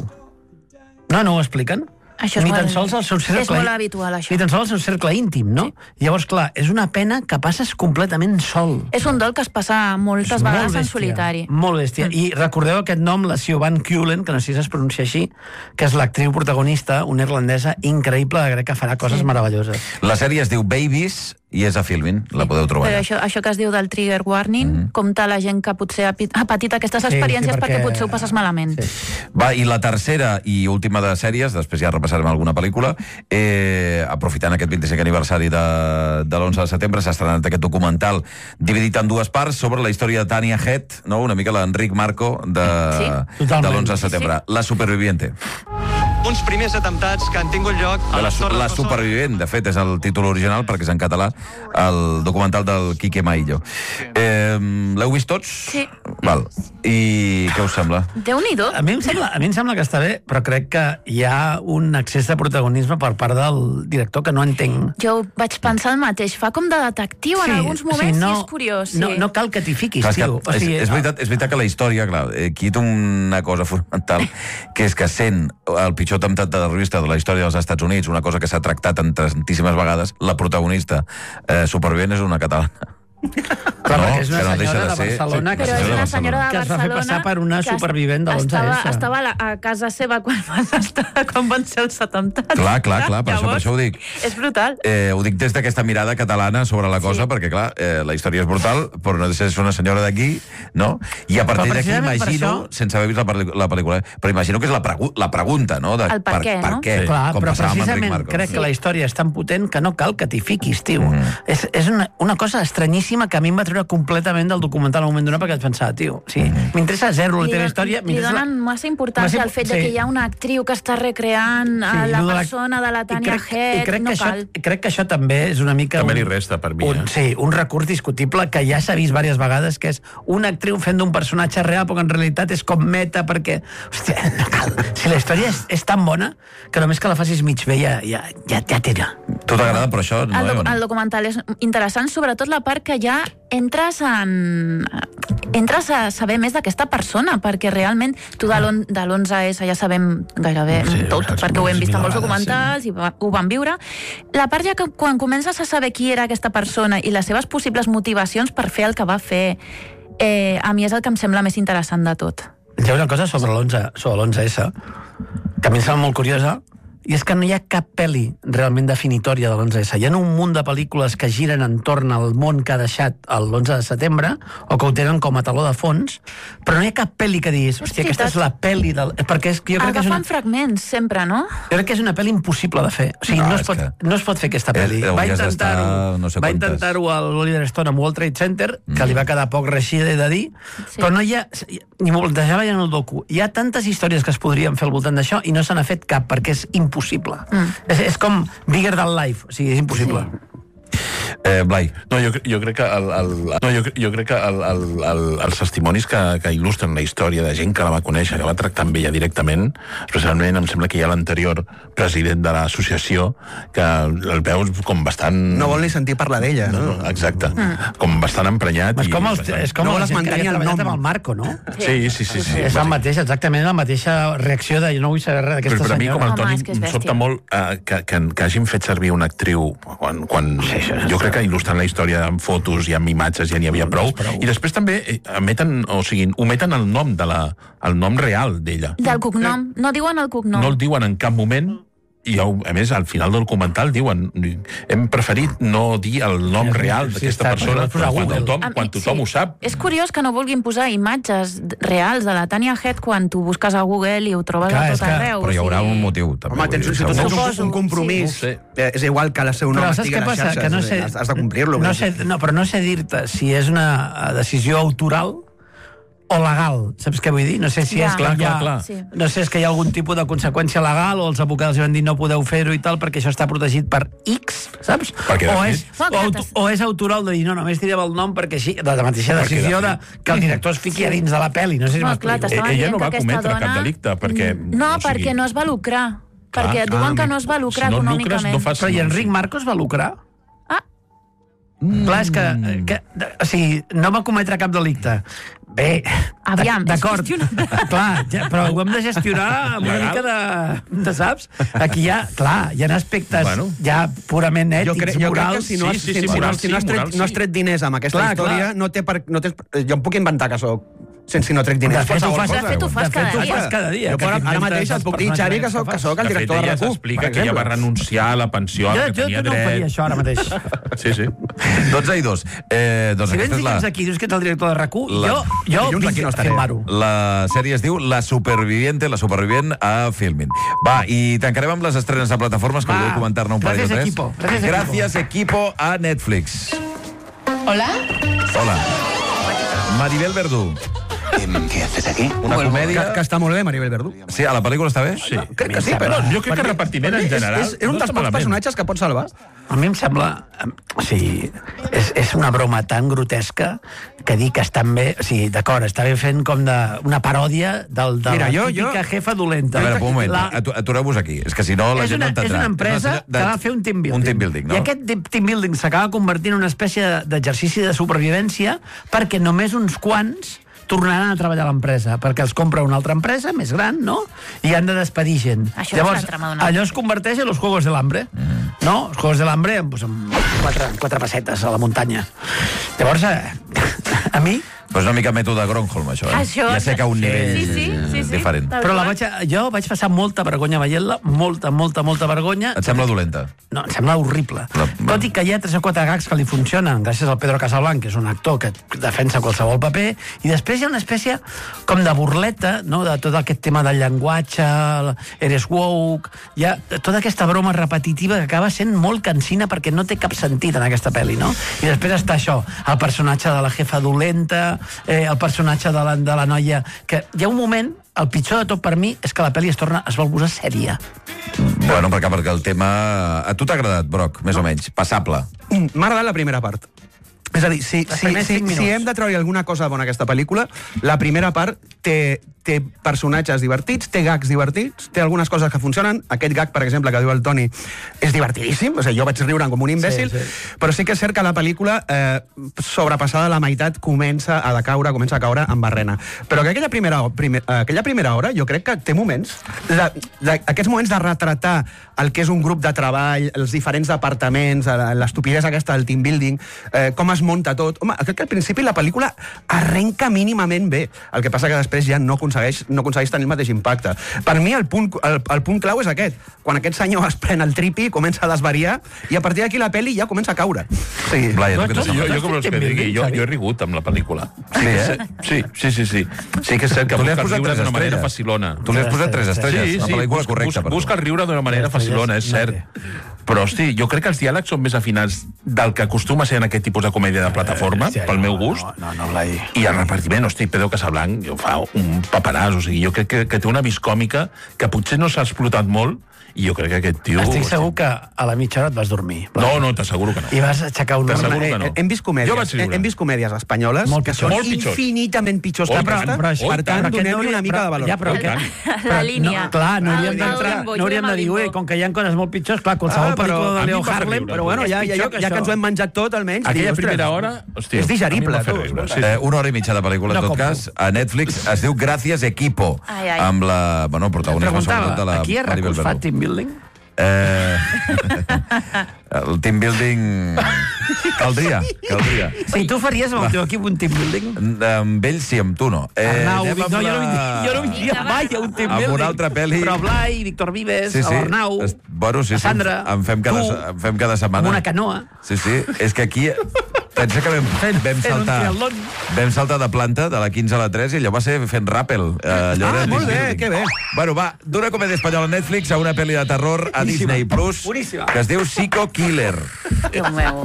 [SPEAKER 5] No, no ho expliquen.
[SPEAKER 1] Això és
[SPEAKER 5] ni
[SPEAKER 1] molt-
[SPEAKER 5] tan sols el seu cercle...
[SPEAKER 1] és molt habitual, això.
[SPEAKER 5] Ni tan sols el seu cercle íntim, no? Sí. Llavors, clar, és una pena que passes completament sol.
[SPEAKER 1] És un dol que es passa moltes
[SPEAKER 5] És
[SPEAKER 1] vegades
[SPEAKER 5] molt
[SPEAKER 1] en
[SPEAKER 5] bèstia,
[SPEAKER 1] solitari.
[SPEAKER 5] Molt bèstia. I recordeu aquest nom, la Siobhan Cullen, que no sé si es pronuncia així, que és l'actriu protagonista, una irlandesa increïble, crec que farà coses
[SPEAKER 1] Sí.
[SPEAKER 5] meravelloses.
[SPEAKER 2] La sèrie es diu Babies i és a Filmin, la podeu trobar.
[SPEAKER 1] Però això, això que es diu del trigger warning, mm -hmm. compta la gent que potser ha, pi- ha patit aquestes
[SPEAKER 5] Sí,
[SPEAKER 1] experiències
[SPEAKER 5] sí, perquè-
[SPEAKER 1] perquè potser ho passes malament.
[SPEAKER 5] Sí.
[SPEAKER 2] Va, i la tercera i última de sèries, després ja repassarem alguna pel·lícula, eh, aprofitant aquest vint-i-cinquè aniversari de, de l'onze de setembre, s'ha estrenat aquest documental dividit en dues parts sobre la història de Tania Head, no? Una mica l'Enric Marco de,
[SPEAKER 1] Sí.
[SPEAKER 2] de
[SPEAKER 5] Totalment.
[SPEAKER 2] l'onze de setembre. La superviviente.
[SPEAKER 7] Uns primers atemptats que han tingut lloc a
[SPEAKER 2] De la,
[SPEAKER 7] les
[SPEAKER 2] su-
[SPEAKER 7] Torres
[SPEAKER 2] la
[SPEAKER 7] Bessones.
[SPEAKER 2] supervivent, de fet, és el títol original, perquè és en català, el documental del Quique Maillo. Eh, L'heu vist tots?
[SPEAKER 1] Sí.
[SPEAKER 2] Val. I què us sembla?
[SPEAKER 1] Déu-n'hi-do.
[SPEAKER 5] A mi, em sembla, a mi em sembla que està bé, però crec que hi ha un excés de protagonisme per part del director que no entenc.
[SPEAKER 1] Jo vaig pensar el mateix. Fa com de detectiu en alguns moments, sí, és curiós. Sí.
[SPEAKER 5] No, no cal que t'hi fiquis,
[SPEAKER 2] Clar, és, que,
[SPEAKER 5] tio. O
[SPEAKER 2] és,
[SPEAKER 5] sigui,
[SPEAKER 2] és, veritat, és veritat que la història, clar, eh, aquí té una cosa fonamental, que és que sent el pitjor atemptat terrorista de la història dels Estats Units, una cosa que s'ha tractat en tantíssimes vegades, la protagonista eh, supervivent és una catalana.
[SPEAKER 5] Clar,
[SPEAKER 2] No,
[SPEAKER 5] perquè és una
[SPEAKER 2] que no deixa
[SPEAKER 5] senyora
[SPEAKER 2] de
[SPEAKER 5] de
[SPEAKER 2] ser-
[SPEAKER 5] Barcelona
[SPEAKER 2] sí,
[SPEAKER 5] que,
[SPEAKER 1] Però és
[SPEAKER 2] senyora
[SPEAKER 1] una
[SPEAKER 2] de
[SPEAKER 1] senyora de
[SPEAKER 5] que es va fer
[SPEAKER 1] Barcelona
[SPEAKER 5] passar per una
[SPEAKER 1] que es-
[SPEAKER 5] supervivent de l'onze esse.
[SPEAKER 1] estava, estava a, la, a casa seva quan van, estar, quan van ser els atemptats.
[SPEAKER 2] Clar, clar, clar, per això, per
[SPEAKER 1] Llavors,
[SPEAKER 2] això ho dic.
[SPEAKER 1] És brutal.
[SPEAKER 2] Eh, ho dic des d'aquesta mirada catalana sobre la cosa,
[SPEAKER 1] Sí.
[SPEAKER 2] perquè, clar, eh, la història és brutal, però no deixa de ser una senyora d'aquí, no? I a partir
[SPEAKER 5] Però
[SPEAKER 2] d'aquí
[SPEAKER 5] precisament per
[SPEAKER 2] imagino,
[SPEAKER 5] això-
[SPEAKER 2] sense haver vist la, pel·li- la pel·lícula, però imagino que és la, pregu la pregunta, no? De
[SPEAKER 1] El per què,
[SPEAKER 2] per
[SPEAKER 1] no?
[SPEAKER 2] què,
[SPEAKER 5] Sí. Clar,
[SPEAKER 2] com
[SPEAKER 5] però
[SPEAKER 2] passava amb Enric
[SPEAKER 5] precisament
[SPEAKER 2] Marco.
[SPEAKER 5] crec
[SPEAKER 1] Sí.
[SPEAKER 5] que la història és tan potent que no cal que t'hi fiquis, tio.
[SPEAKER 2] Mm.
[SPEAKER 5] És, és una, una cosa estranyíssima que a mi em va treure completament del documental al moment donat, perquè vaig pensar, tio, sí,
[SPEAKER 2] Mm.
[SPEAKER 5] m'interessa zero la
[SPEAKER 1] Li,
[SPEAKER 5] teva
[SPEAKER 1] don-
[SPEAKER 5] història.
[SPEAKER 1] li
[SPEAKER 5] m'interessa-
[SPEAKER 1] donen massa importància
[SPEAKER 5] massa-
[SPEAKER 1] al fet de
[SPEAKER 5] sí.
[SPEAKER 1] que hi ha una actriu que està recreant a
[SPEAKER 5] Sí,
[SPEAKER 1] la
[SPEAKER 5] lo de
[SPEAKER 1] persona de la
[SPEAKER 5] I
[SPEAKER 1] Tania
[SPEAKER 5] crec, i
[SPEAKER 1] Head.
[SPEAKER 5] crec
[SPEAKER 1] No
[SPEAKER 5] que
[SPEAKER 1] cal.
[SPEAKER 5] Això, crec que això també és una mica...
[SPEAKER 4] També
[SPEAKER 5] un-
[SPEAKER 4] li resta, per mi,
[SPEAKER 5] Un,
[SPEAKER 4] eh?
[SPEAKER 5] sí, un recurs discutible que ja s'ha vist diverses vegades, que és una actriu fent d'un personatge real, però que en realitat és com meta, perquè... Hòstia, no cal. Si la història és, és tan bona que només que la facis mig bé ja, ja, ja, ja tira.
[SPEAKER 2] Tu t'agrada, però això... No,
[SPEAKER 1] El, doc
[SPEAKER 2] no?
[SPEAKER 1] el documental és interessant, sobretot la part que ja entres en... entres a saber més d'aquesta persona, perquè realment tu de l'on- de l'onze esse ja sabem gairebé
[SPEAKER 5] Sí,
[SPEAKER 1] tot,
[SPEAKER 5] saps
[SPEAKER 1] perquè ho hem vist en molts
[SPEAKER 5] moltes vegades,
[SPEAKER 1] documentals i va- ho vam viure. La part ja que quan comences a saber qui era aquesta persona i les seves possibles motivacions per fer el que va fer, eh, a mi és el que em sembla més interessant de tot.
[SPEAKER 5] Hi ha una cosa sobre l'onze sobre l'onze esse que a mi em sembla molt curiosa, i és que no hi ha cap pel·li realment definitòria de l'onze esse. Hi ha un munt de pel·lícules que giren entorn al món que ha deixat l'onze de setembre, o que ho tenen com a taló de fons, però no hi ha cap pel·li que diguis, hòstia, aquesta és la pel·li del... Perquè és, jo crec que és una...
[SPEAKER 1] Agafen fragments, sempre, no?
[SPEAKER 5] Jo crec que és una pel·li impossible de fer. O sigui, no, no, es, pot, que... no es pot fer aquesta pel·li.
[SPEAKER 2] Eh,
[SPEAKER 5] va intentar-ho
[SPEAKER 2] no sé
[SPEAKER 5] va intentar-ho a l'Oliver Stone amb World Trade Center, que mm. li va quedar poc reixida de dir, sí. però no hi ha... Ni m'ho plantejava ja en el docu. Hi ha tantes històries que es podrien fer al voltant d'això i no se n'ha fet cap, perquè és impossible. Mm. És, és com bigger than life, o sigui, és impossible. Sí.
[SPEAKER 2] Eh, Blai.
[SPEAKER 4] No, jo, jo crec que, el, el, no, jo, jo crec que el, el, el, els testimonis que, que il·lustren la història de gent que la va conèixer, que va tractar amb ella directament, especialment em sembla que hi ha l'anterior president de l'associació, que el veus com bastant...
[SPEAKER 3] No vol ni sentir parlar d'ella, no?
[SPEAKER 4] no? Exacte. Mm. Com bastant emprenyat.
[SPEAKER 5] És com, els,
[SPEAKER 4] bastant...
[SPEAKER 5] és com
[SPEAKER 3] no
[SPEAKER 5] la gent que havia treballat
[SPEAKER 3] amb
[SPEAKER 5] el Marco, no?
[SPEAKER 4] Sí, sí, sí. sí,
[SPEAKER 5] és el mateix, exactament la mateixa reacció de jo no vull saber res d'aquesta senyora.
[SPEAKER 4] Però per a mi, com el Toni,
[SPEAKER 1] Home,
[SPEAKER 4] em sobta molt uh, que, que, que hagin fet servir una actriu quan, quan sí, sí, jo crec que il·lustren la història amb fotos i amb imatges ja n'hi havia prou. prou. I després també emeten, o sigui, ometen el nom de la, el nom real d'ella.
[SPEAKER 1] Del cognom. No diuen el cognom.
[SPEAKER 4] No el diuen en cap moment. I, a més, al final del documental diuen hem preferit no dir el nom real d'aquesta persona quan tothom, quan tothom ho sap.
[SPEAKER 1] És curiós que no vulguin posar imatges reals de la Tanya Head quan tu busques a Google i ho trobes
[SPEAKER 5] Clar,
[SPEAKER 1] a tot arreu.
[SPEAKER 2] Però hi haurà un motiu, també.
[SPEAKER 3] Home, tens, si tu tens un, un compromís, sí. eh, és igual que la seu nom estigui a les xarxes, que no sé, has, has de complir-lo.
[SPEAKER 5] No sé, no, però no sé dir-te si és una decisió autoral o legal, saps què vull dir? No sé si
[SPEAKER 1] ja.
[SPEAKER 5] és clar, clar, clar. Sí. No sé, és que hi ha algun tipus de conseqüència legal o els advocats van dir no podeu fer-ho i tal perquè això està protegit per X, saps?
[SPEAKER 4] Perquè,
[SPEAKER 5] o, és, o, o és autoral de dir no, només direm el nom perquè així, de la mateixa decisió de, que el director es fiqui a dins de la pel·li, no sé si
[SPEAKER 1] no,
[SPEAKER 5] m'explico.
[SPEAKER 1] clar,
[SPEAKER 4] Ella no va cometre
[SPEAKER 1] dona...
[SPEAKER 4] cap delicte perquè...
[SPEAKER 1] No, o sigui... perquè no es va lucrar. Clar, perquè et diuen ah, que no es va lucrar
[SPEAKER 4] si no
[SPEAKER 1] econòmicament.
[SPEAKER 4] Lucres, no fas...
[SPEAKER 5] Però i Enric Marcos va lucrar?
[SPEAKER 1] Ah.
[SPEAKER 5] Mm. Clar, és que, que... O sigui, no va cometre cap delicte. Bé,
[SPEAKER 1] aviam,
[SPEAKER 5] d'acord, clar, ja, però ho hem de gestionar amb una mica de, de, saps? Aquí hi ha, clar, hi ha aspectes bueno. ja purament ètics,
[SPEAKER 3] jo crec, jo
[SPEAKER 5] morals...
[SPEAKER 3] Crec que si no has, sí, sí, sí, si, moral, si no has, tret, sí. no has tret diners amb aquesta clar, història, clar. no té per... No té, jo em puc inventar que sóc sense si no trec diners.
[SPEAKER 5] De fet, ho fas,
[SPEAKER 1] de fet, ho fas cada dia.
[SPEAKER 5] cada dia.
[SPEAKER 3] Jo, però, ara mateix et puc dir, Xavi, que soc, que soc el director de,
[SPEAKER 4] de
[SPEAKER 3] RAC u.
[SPEAKER 4] S'explica que ella va renunciar a la pensió
[SPEAKER 5] jo,
[SPEAKER 4] que tenia
[SPEAKER 5] dret. Jo no ho faria, això, ara mateix.
[SPEAKER 4] Sí, sí.
[SPEAKER 2] dotze i dos. Eh, doncs
[SPEAKER 5] si vens dilluns
[SPEAKER 2] la...
[SPEAKER 5] aquí, dius que ets el director de RAC u,
[SPEAKER 2] la...
[SPEAKER 5] jo, jo vinc
[SPEAKER 3] no
[SPEAKER 5] a filmar-ho.
[SPEAKER 2] La sèrie es diu La Superviviente, la supervivent a Filmin. Va, i tancarem amb les estrenes de plataformes, que voleu comentar-ne un parell de tres.
[SPEAKER 5] Equipo. Gràcies,
[SPEAKER 2] Gràcies, equipo, a Netflix.
[SPEAKER 6] Hola.
[SPEAKER 2] Hola. Maribel Verdú.
[SPEAKER 9] ¿Qué haces aquí?
[SPEAKER 2] Una comèdia...
[SPEAKER 3] Que, que està molt bé, Maribel Verdú.
[SPEAKER 2] Sí, a la pel·lícula està bé?
[SPEAKER 4] Sí.
[SPEAKER 3] Crec que sí, però...
[SPEAKER 4] Jo crec que el repartiment en general...
[SPEAKER 3] És, és, és un dels pocs personatges que pot salvar.
[SPEAKER 5] A mi em sembla... O sigui, és, és una broma tan grotesca que dir que estan bé... O sigui, d'acord, està bé fent com de, una paròdia del, de
[SPEAKER 3] Mira,
[SPEAKER 5] la
[SPEAKER 3] jo,
[SPEAKER 5] típica
[SPEAKER 3] jo...
[SPEAKER 5] jefa dolenta.
[SPEAKER 2] A veure, un moment,
[SPEAKER 5] la...
[SPEAKER 2] atureu-vos aquí. És que si no la
[SPEAKER 5] és
[SPEAKER 2] gent
[SPEAKER 5] una,
[SPEAKER 2] no entendrà.
[SPEAKER 5] És una empresa
[SPEAKER 2] és una de...
[SPEAKER 5] que va fer un team building.
[SPEAKER 2] Un team building, no?
[SPEAKER 5] I aquest team building s'acaba convertint en una espècie d'exercici de supervivència perquè només uns quants tornaran a treballar a l'empresa, perquè els compra una altra empresa més gran, no? I han de despedir gent.
[SPEAKER 1] Això
[SPEAKER 5] Llavors,
[SPEAKER 1] és la trama d'una...
[SPEAKER 5] allò es converteix en los Juegos del Hambre, mm. no? Els Juegos del Hambre pues, amb quatre, quatre pessetes a la muntanya. Llavors, eh, a mi...
[SPEAKER 2] Però és una mica mètode Gronholm, això, eh?
[SPEAKER 1] Això...
[SPEAKER 2] Ja sé que a un nivell
[SPEAKER 1] sí, sí, sí, sí,
[SPEAKER 2] diferent.
[SPEAKER 5] Però la vaig, jo vaig passar molta vergonya veient-la, molta, molta, molta vergonya.
[SPEAKER 2] Et sembla dolenta?
[SPEAKER 5] No, em sembla horrible.
[SPEAKER 2] La...
[SPEAKER 5] Tot i que hi ha tres o quatre gags que li funcionen, gràcies al Pedro Casablanc, que és un actor que defensa qualsevol paper, i després hi ha una espècie com de burleta, no?, de tot aquest tema del llenguatge, eres woke, hi ha tota aquesta broma repetitiva que acaba sent molt cansina perquè no té cap sentit en aquesta pel·li, no? I després està això, el personatge de la jefa dolenta, eh, el personatge de la, de la noia, que hi ha un moment, el pitjor de tot per mi és que la pel·li es torna, es vol posar sèria.
[SPEAKER 2] Bueno, perquè, perquè el tema... A tu t'ha agradat, Broc, més no. o menys? Passable.
[SPEAKER 3] M'ha agradat la primera part. És a dir, si, si, si, si hem de treure alguna cosa bona a aquesta pel·lícula, la primera part té, té personatges divertits, té gags divertits, té algunes coses que funcionen. Aquest gag, per exemple, que diu el Toni, és divertidíssim, o sigui, jo vaig riure com un imbècil, sí, sí. Però sí que és cert que la pel·lícula, eh, sobrepassada la meitat, comença a decaure, comença a caure en barrena. Però que aquella primera, primer, aquella primera hora, jo crec que té moments, de, de, aquests moments de retratar el que és un grup de treball, els diferents departaments, l'estupidesa aquesta del team building, eh, com es desmunta tot. Home, crec que al principi la pel·lícula arrenca mínimament bé. El que passa que després ja no aconsegueix, no aconsegueix tenir el mateix impacte. Per mi el punt, el, el punt clau és aquest. Quan aquest senyor es pren el tripi, comença a desvariar, i a partir d'aquí la pel·li ja comença a caure. Sí.
[SPEAKER 2] Blai, tu què t'has
[SPEAKER 4] Jo, jo com vols que digui? Jo, jo he rigut amb la pel·lícula.
[SPEAKER 2] Sí, eh?
[SPEAKER 4] Sí, sí, sí. Sí, sí que és cert que
[SPEAKER 2] Tu li has
[SPEAKER 4] busca el
[SPEAKER 2] posat
[SPEAKER 4] riure
[SPEAKER 2] tres
[SPEAKER 4] d'una manera
[SPEAKER 2] estrelles.
[SPEAKER 4] facilona.
[SPEAKER 2] Tu li has posat tres estrelles.
[SPEAKER 4] Sí,
[SPEAKER 2] La
[SPEAKER 4] sí,
[SPEAKER 2] pel·lícula
[SPEAKER 4] busca,
[SPEAKER 2] correcta,
[SPEAKER 4] busca,
[SPEAKER 2] per tu.
[SPEAKER 4] busca el riure d'una manera facilona, és cert. Però, hosti, jo crec que els diàlegs són més afinats del que acostuma a ser en aquest tipus de comèdia de plataforma, pel meu gust.
[SPEAKER 5] No, no, Blai.
[SPEAKER 4] I el repartiment, hosti, Pedro Casablanc fa un paperàs, o sigui, jo crec que, que té una vis còmica que potser no s'ha explotat molt, i jo crec que aquest tio...
[SPEAKER 5] Estic segur que a la mitja hora et vas dormir.
[SPEAKER 4] No, no, t'asseguro que no.
[SPEAKER 5] I vas aixecar un...
[SPEAKER 4] T'asseguro
[SPEAKER 3] Eh,
[SPEAKER 4] que no.
[SPEAKER 3] eh, hem vist comèdies,
[SPEAKER 4] Jo vaig riure.
[SPEAKER 3] hem vist comèdies espanyoles
[SPEAKER 5] Molt
[SPEAKER 3] que
[SPEAKER 5] pitjors.
[SPEAKER 3] són
[SPEAKER 4] Molt pitjors.
[SPEAKER 3] infinitament pitjors que
[SPEAKER 4] Oh, i tant,
[SPEAKER 3] aquesta,
[SPEAKER 5] però
[SPEAKER 3] per
[SPEAKER 5] això-
[SPEAKER 3] tant,
[SPEAKER 5] però aquest no
[SPEAKER 3] donem-li
[SPEAKER 5] hauria-
[SPEAKER 3] una mica
[SPEAKER 5] però-
[SPEAKER 3] de valor.
[SPEAKER 5] ja, però-
[SPEAKER 4] Oh, i tant.
[SPEAKER 1] La línia.
[SPEAKER 5] No, clar, no hauríem
[SPEAKER 1] El- el
[SPEAKER 5] d'entrar,
[SPEAKER 1] limbo,
[SPEAKER 5] no hauríem
[SPEAKER 1] juguem
[SPEAKER 5] de
[SPEAKER 1] al
[SPEAKER 5] dir, ui,
[SPEAKER 1] limbo.
[SPEAKER 5] com que hi ha coses molt pitjors, clar, qualsevol
[SPEAKER 3] Ah, però
[SPEAKER 5] pel·lícula
[SPEAKER 4] a
[SPEAKER 5] de
[SPEAKER 4] mi
[SPEAKER 5] Leo
[SPEAKER 4] em va fer
[SPEAKER 5] Harlem,
[SPEAKER 4] riure.
[SPEAKER 3] Però bueno,
[SPEAKER 5] és
[SPEAKER 3] ja, ja,
[SPEAKER 5] pitjor
[SPEAKER 3] ja,
[SPEAKER 5] que
[SPEAKER 3] ja que
[SPEAKER 5] això.
[SPEAKER 3] ens ho hem menjat tot, almenys...
[SPEAKER 4] Aquella
[SPEAKER 3] ostres,
[SPEAKER 4] primera hora, hòstia,
[SPEAKER 3] És digerible,
[SPEAKER 4] a mi em va fer
[SPEAKER 3] tu.
[SPEAKER 4] riure, sí.
[SPEAKER 2] Eh, una hora i mitja de pel·lícula, en
[SPEAKER 5] No
[SPEAKER 2] tot
[SPEAKER 5] compro.
[SPEAKER 2] cas, a Netflix. Es diu Gràcies Equipo,
[SPEAKER 1] Ai, ai.
[SPEAKER 2] amb la... Bueno, protagonisme sobretot de
[SPEAKER 5] Preguntava,
[SPEAKER 2] la
[SPEAKER 5] aquí a
[SPEAKER 2] Maribel
[SPEAKER 5] RAC us fa
[SPEAKER 2] Verdú.
[SPEAKER 5] team building?
[SPEAKER 2] Eh, el team building... Caldria, caldria.
[SPEAKER 5] Sí, tu faries amb el teu equip un team building?
[SPEAKER 2] Amb ell sí, amb tu no. Eh,
[SPEAKER 5] Arnau,
[SPEAKER 2] anem
[SPEAKER 5] Vic-
[SPEAKER 2] amb
[SPEAKER 5] no, jo no
[SPEAKER 2] la-
[SPEAKER 5] vindria, jo no vindria mai a un team
[SPEAKER 2] Amb
[SPEAKER 5] building.
[SPEAKER 2] una altra pel·li.
[SPEAKER 5] Però Blai, Víctor Vives,
[SPEAKER 2] Sí, sí.
[SPEAKER 5] l'Arnau,
[SPEAKER 2] Es- bueno, sí,
[SPEAKER 5] la
[SPEAKER 2] sí,
[SPEAKER 5] Sandra,
[SPEAKER 2] en fem cada,
[SPEAKER 5] tu,
[SPEAKER 2] en fem cada setmana.
[SPEAKER 5] amb una canoa.
[SPEAKER 2] Sí, sí, és que aquí... Pensa que vam, vam,
[SPEAKER 5] fent un
[SPEAKER 2] saltar,
[SPEAKER 5] triatlon.
[SPEAKER 2] vam saltar de planta, de la quinze a la tres, i allò va ser fent ràpel. Eh, allò
[SPEAKER 3] Ah,
[SPEAKER 2] era
[SPEAKER 3] molt
[SPEAKER 2] team
[SPEAKER 3] bé,
[SPEAKER 2] building.
[SPEAKER 3] que bé.
[SPEAKER 2] Bueno, va, d'una comèdia espanyola a Netflix a una pel·li de terror a Disney Plus,
[SPEAKER 5] Boníssima.
[SPEAKER 2] que es diu Psycho Killer.
[SPEAKER 1] Déu meu.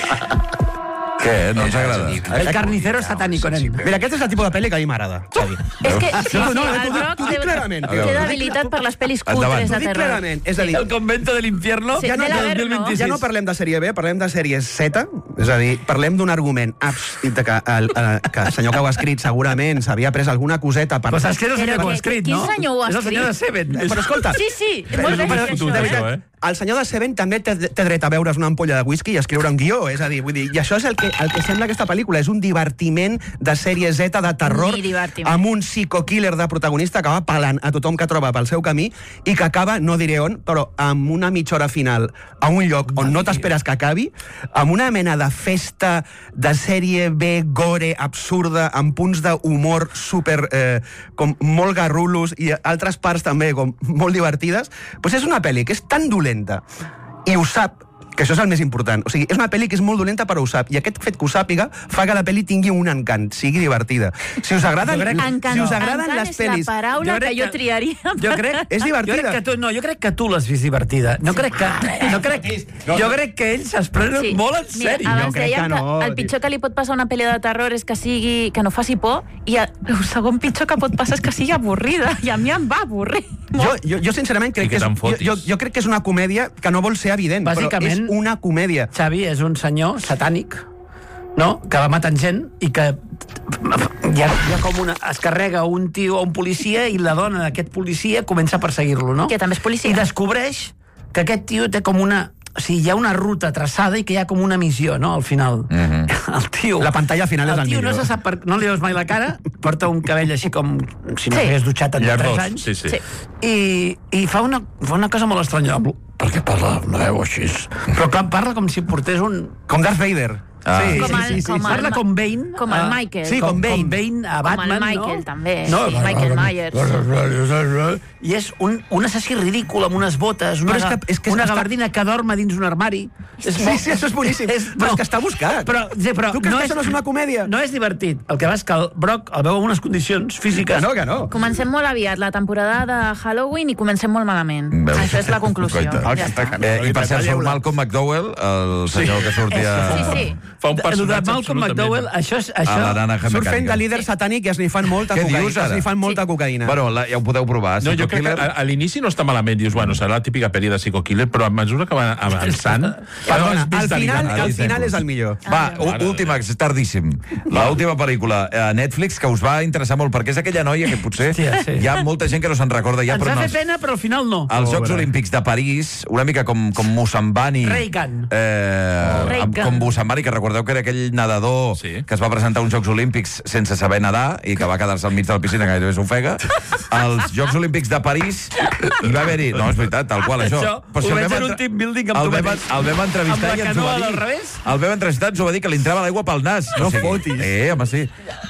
[SPEAKER 2] Què, no ens agrada?
[SPEAKER 5] El carnicero satánico, nen.
[SPEAKER 3] Mira, aquest és el tipus de pel·li que a mi m'agrada. Xavi.
[SPEAKER 1] És que sí, sí,
[SPEAKER 3] No, no,
[SPEAKER 1] el
[SPEAKER 3] t'ho dic-
[SPEAKER 1] Broc
[SPEAKER 3] t'ho dic
[SPEAKER 1] té-
[SPEAKER 3] clarament,
[SPEAKER 1] té
[SPEAKER 3] tio.
[SPEAKER 1] debilitat per les pel·lis
[SPEAKER 2] Endavant.
[SPEAKER 1] cutres
[SPEAKER 3] T'ho
[SPEAKER 1] de
[SPEAKER 3] dic
[SPEAKER 1] terror.
[SPEAKER 3] clarament, és a dir...
[SPEAKER 5] El convento del infierno
[SPEAKER 1] Sí,
[SPEAKER 3] Ja no,
[SPEAKER 1] de
[SPEAKER 3] ja,
[SPEAKER 1] l'Averno.
[SPEAKER 3] ja no parlem de sèrie B, parlem de sèrie Z, és a dir, parlem d'un argument abs, que, el, el, que el senyor que ho ha escrit segurament s'havia pres alguna coseta per...
[SPEAKER 5] Però saps que és el senyor
[SPEAKER 1] Però
[SPEAKER 5] que ho ha
[SPEAKER 1] que-
[SPEAKER 5] escrit,
[SPEAKER 1] quin
[SPEAKER 5] no?
[SPEAKER 1] senyor ho ha
[SPEAKER 5] És el senyor de
[SPEAKER 1] escrit?
[SPEAKER 5] Seven.
[SPEAKER 3] Però escolta,
[SPEAKER 1] Sí, sí, molt bé.
[SPEAKER 3] però,
[SPEAKER 1] això.
[SPEAKER 3] de veritat,
[SPEAKER 4] eh?
[SPEAKER 3] el senyor de Seven també té, té dret a veure's una ampolla de whisky i escriure un guió, és a dir, vull dir, i això és el que, el que sembla aquesta pel·lícula, és un divertiment de sèrie Z de terror
[SPEAKER 1] Ni divertiment.
[SPEAKER 3] amb un psicokiller de protagonista que va pelant a tothom que troba pel seu camí i que acaba, no diré on, però amb una mitja hora final a un lloc on no t'esperes que acabi, amb una mena de festa de sèrie B, gore, absurda, amb punts d'humor super, eh, com molt garrulos i altres parts també com molt divertides, doncs és una pel·li que és tan dolenta i ho sap, que això és el més important. O sigui, és una pel·li que és molt dolenta però ho sap, i aquest fet que ho sàpiga fa que la pel·li tingui un encant, sigui divertida. Si us agraden,
[SPEAKER 1] Encant,
[SPEAKER 3] si us agraden
[SPEAKER 1] encant
[SPEAKER 3] les
[SPEAKER 1] és
[SPEAKER 3] pel·lis...
[SPEAKER 1] la paraula
[SPEAKER 5] Jo crec
[SPEAKER 1] que jo
[SPEAKER 5] que-
[SPEAKER 1] triaria.
[SPEAKER 5] Jo crec,
[SPEAKER 3] És divertida.
[SPEAKER 5] Jo crec que tu, no, jo crec que tu l'has vist divertida. No crec que... No crec, jo crec que ells es prenen molt en
[SPEAKER 1] Mira,
[SPEAKER 5] sèrio.
[SPEAKER 1] abans
[SPEAKER 3] Jo crec
[SPEAKER 1] dèiem
[SPEAKER 3] que
[SPEAKER 1] que,
[SPEAKER 3] no,
[SPEAKER 1] el
[SPEAKER 3] tio.
[SPEAKER 1] pitjor que li pot passar a una pel·li de terror és que sigui que no faci por, i el, el segon pitjor que pot passar és que sigui avorrida, i a mi em va avorrir.
[SPEAKER 3] Jo, jo, jo sincerament crec
[SPEAKER 4] I que
[SPEAKER 3] que, és,
[SPEAKER 4] te'n
[SPEAKER 3] jo,
[SPEAKER 4] fotis.
[SPEAKER 3] jo, jo crec que és una comèdia que no vol ser evident, però
[SPEAKER 5] Bàsicament-
[SPEAKER 3] és una comèdia.
[SPEAKER 5] Xavi és un senyor satànic, no?, que va matant gent i que hi ha, hi ha com una... es carrega un tio o un policia i la dona d'aquest policia comença a perseguir-lo, no?
[SPEAKER 1] Que també és policia.
[SPEAKER 5] I descobreix que aquest tio té com una... O sigui, hi ha una ruta traçada i que hi ha com una missió, no?, al final.
[SPEAKER 2] Mhm.
[SPEAKER 5] El tio...
[SPEAKER 3] La pantalla final és el
[SPEAKER 5] tio
[SPEAKER 3] millor.
[SPEAKER 5] no se sap per... No li veus mai la cara, porta un cabell així com... Si no
[SPEAKER 1] Sí.
[SPEAKER 5] s'hagués dutxat en
[SPEAKER 4] Llardós,
[SPEAKER 5] tres anys.
[SPEAKER 4] sí, sí.
[SPEAKER 1] Sí.
[SPEAKER 5] I, i fa, una, fa una cosa molt estranya, perquè parla amb la veu així. Però clar, parla com si portés un...
[SPEAKER 3] Com Darth Vader.
[SPEAKER 2] Ah.
[SPEAKER 3] Sí,
[SPEAKER 1] Com
[SPEAKER 3] sí,
[SPEAKER 1] el-
[SPEAKER 3] sí, sí,
[SPEAKER 1] com
[SPEAKER 3] sí.
[SPEAKER 1] el-
[SPEAKER 5] Parla com Bane.
[SPEAKER 1] Com el
[SPEAKER 5] ah,
[SPEAKER 1] Michael.
[SPEAKER 3] Sí, com
[SPEAKER 5] com
[SPEAKER 3] Bane.
[SPEAKER 5] Com Bane a
[SPEAKER 1] Com el
[SPEAKER 5] Batman,
[SPEAKER 1] Michael,
[SPEAKER 5] no?
[SPEAKER 1] també.
[SPEAKER 5] No,
[SPEAKER 1] Sí, Michael Myers.
[SPEAKER 5] I és un, un assassí ridícul amb unes botes, una,
[SPEAKER 3] Però és que- és que
[SPEAKER 5] una
[SPEAKER 3] està-
[SPEAKER 5] gabardina que dorm a dins un armari. És
[SPEAKER 3] Sí, sí, això és boníssim. Però és que està buscat.
[SPEAKER 5] Però, sí, però
[SPEAKER 3] Tu creus que això no és una comèdia?
[SPEAKER 5] No és divertit. El que va és que el Brock el veu en unes condicions físiques.
[SPEAKER 3] Que no, que no.
[SPEAKER 1] Comencem molt aviat la temporada de Halloween i comencem molt malament.
[SPEAKER 2] Veus?
[SPEAKER 1] Això és la conclusió.
[SPEAKER 2] Coita.
[SPEAKER 1] Ja està.
[SPEAKER 2] Eh, I per cert, surt Malcolm McDowell, el senyor que sortia...
[SPEAKER 1] Sí, sí.
[SPEAKER 4] Fa un
[SPEAKER 5] De, de
[SPEAKER 4] personatge
[SPEAKER 5] Malcolm
[SPEAKER 4] absolutament-
[SPEAKER 5] McDowell, això és... Això,
[SPEAKER 2] A la naranja
[SPEAKER 3] Surt fent
[SPEAKER 2] mecànica.
[SPEAKER 3] de líder satànic i es fan molta
[SPEAKER 2] Què
[SPEAKER 3] cocaïna.
[SPEAKER 2] dius, ara?
[SPEAKER 3] Es fan molta
[SPEAKER 1] Sí.
[SPEAKER 3] cocaïna.
[SPEAKER 2] Bueno, la, ja ho podeu provar.
[SPEAKER 4] No, jo
[SPEAKER 2] Psycho
[SPEAKER 4] crec que
[SPEAKER 2] Killer.
[SPEAKER 4] a, a l'inici no està malament, dius, bueno, serà la típica pel·li de Psycho Killer, però a mesura que va avançant...
[SPEAKER 3] Perdona,
[SPEAKER 4] cada
[SPEAKER 3] al
[SPEAKER 4] vegada és més
[SPEAKER 3] final,
[SPEAKER 4] delicat.
[SPEAKER 3] al final és el millor.
[SPEAKER 2] Va,
[SPEAKER 1] Ah,
[SPEAKER 2] u- última, és tardíssim. L'última pel·lícula a Netflix que us va interessar molt, perquè és aquella noia que potser
[SPEAKER 5] Hòstia, sí.
[SPEAKER 2] hi ha molta gent que no se'n recorda ja,
[SPEAKER 5] ens
[SPEAKER 2] però
[SPEAKER 5] va
[SPEAKER 2] no,
[SPEAKER 5] fer pena, però al final no.
[SPEAKER 2] als Jocs Olímpics de París, una mica com, com Moussambani...
[SPEAKER 5] Reagan.
[SPEAKER 2] Eh,
[SPEAKER 1] Reagan.
[SPEAKER 2] amb- com Moussambani, que recordem recordeu que era aquell nedador
[SPEAKER 4] Sí.
[SPEAKER 2] que es va presentar als Jocs Olímpics sense saber nedar i que va quedar-se al mig de la piscina gairebé s'ofega? Als Jocs Olímpics de París hi va haver-hi... No, és veritat, tal qual, això.
[SPEAKER 5] Això,
[SPEAKER 2] Però si
[SPEAKER 5] ho
[SPEAKER 2] el
[SPEAKER 5] veig
[SPEAKER 2] vam
[SPEAKER 5] en un
[SPEAKER 2] entra-
[SPEAKER 5] team building amb
[SPEAKER 2] el
[SPEAKER 5] tu
[SPEAKER 2] vam-
[SPEAKER 5] mateix.
[SPEAKER 2] El vam entrevistar
[SPEAKER 5] Amb la
[SPEAKER 2] i ens ho va
[SPEAKER 5] canoa
[SPEAKER 2] dir.
[SPEAKER 5] del revés?
[SPEAKER 2] El vam entrevistar i ens ho va dir que li entrava l'aigua pel nas.
[SPEAKER 3] No
[SPEAKER 2] O sigui,
[SPEAKER 3] fotis.
[SPEAKER 2] Eh, home, sí.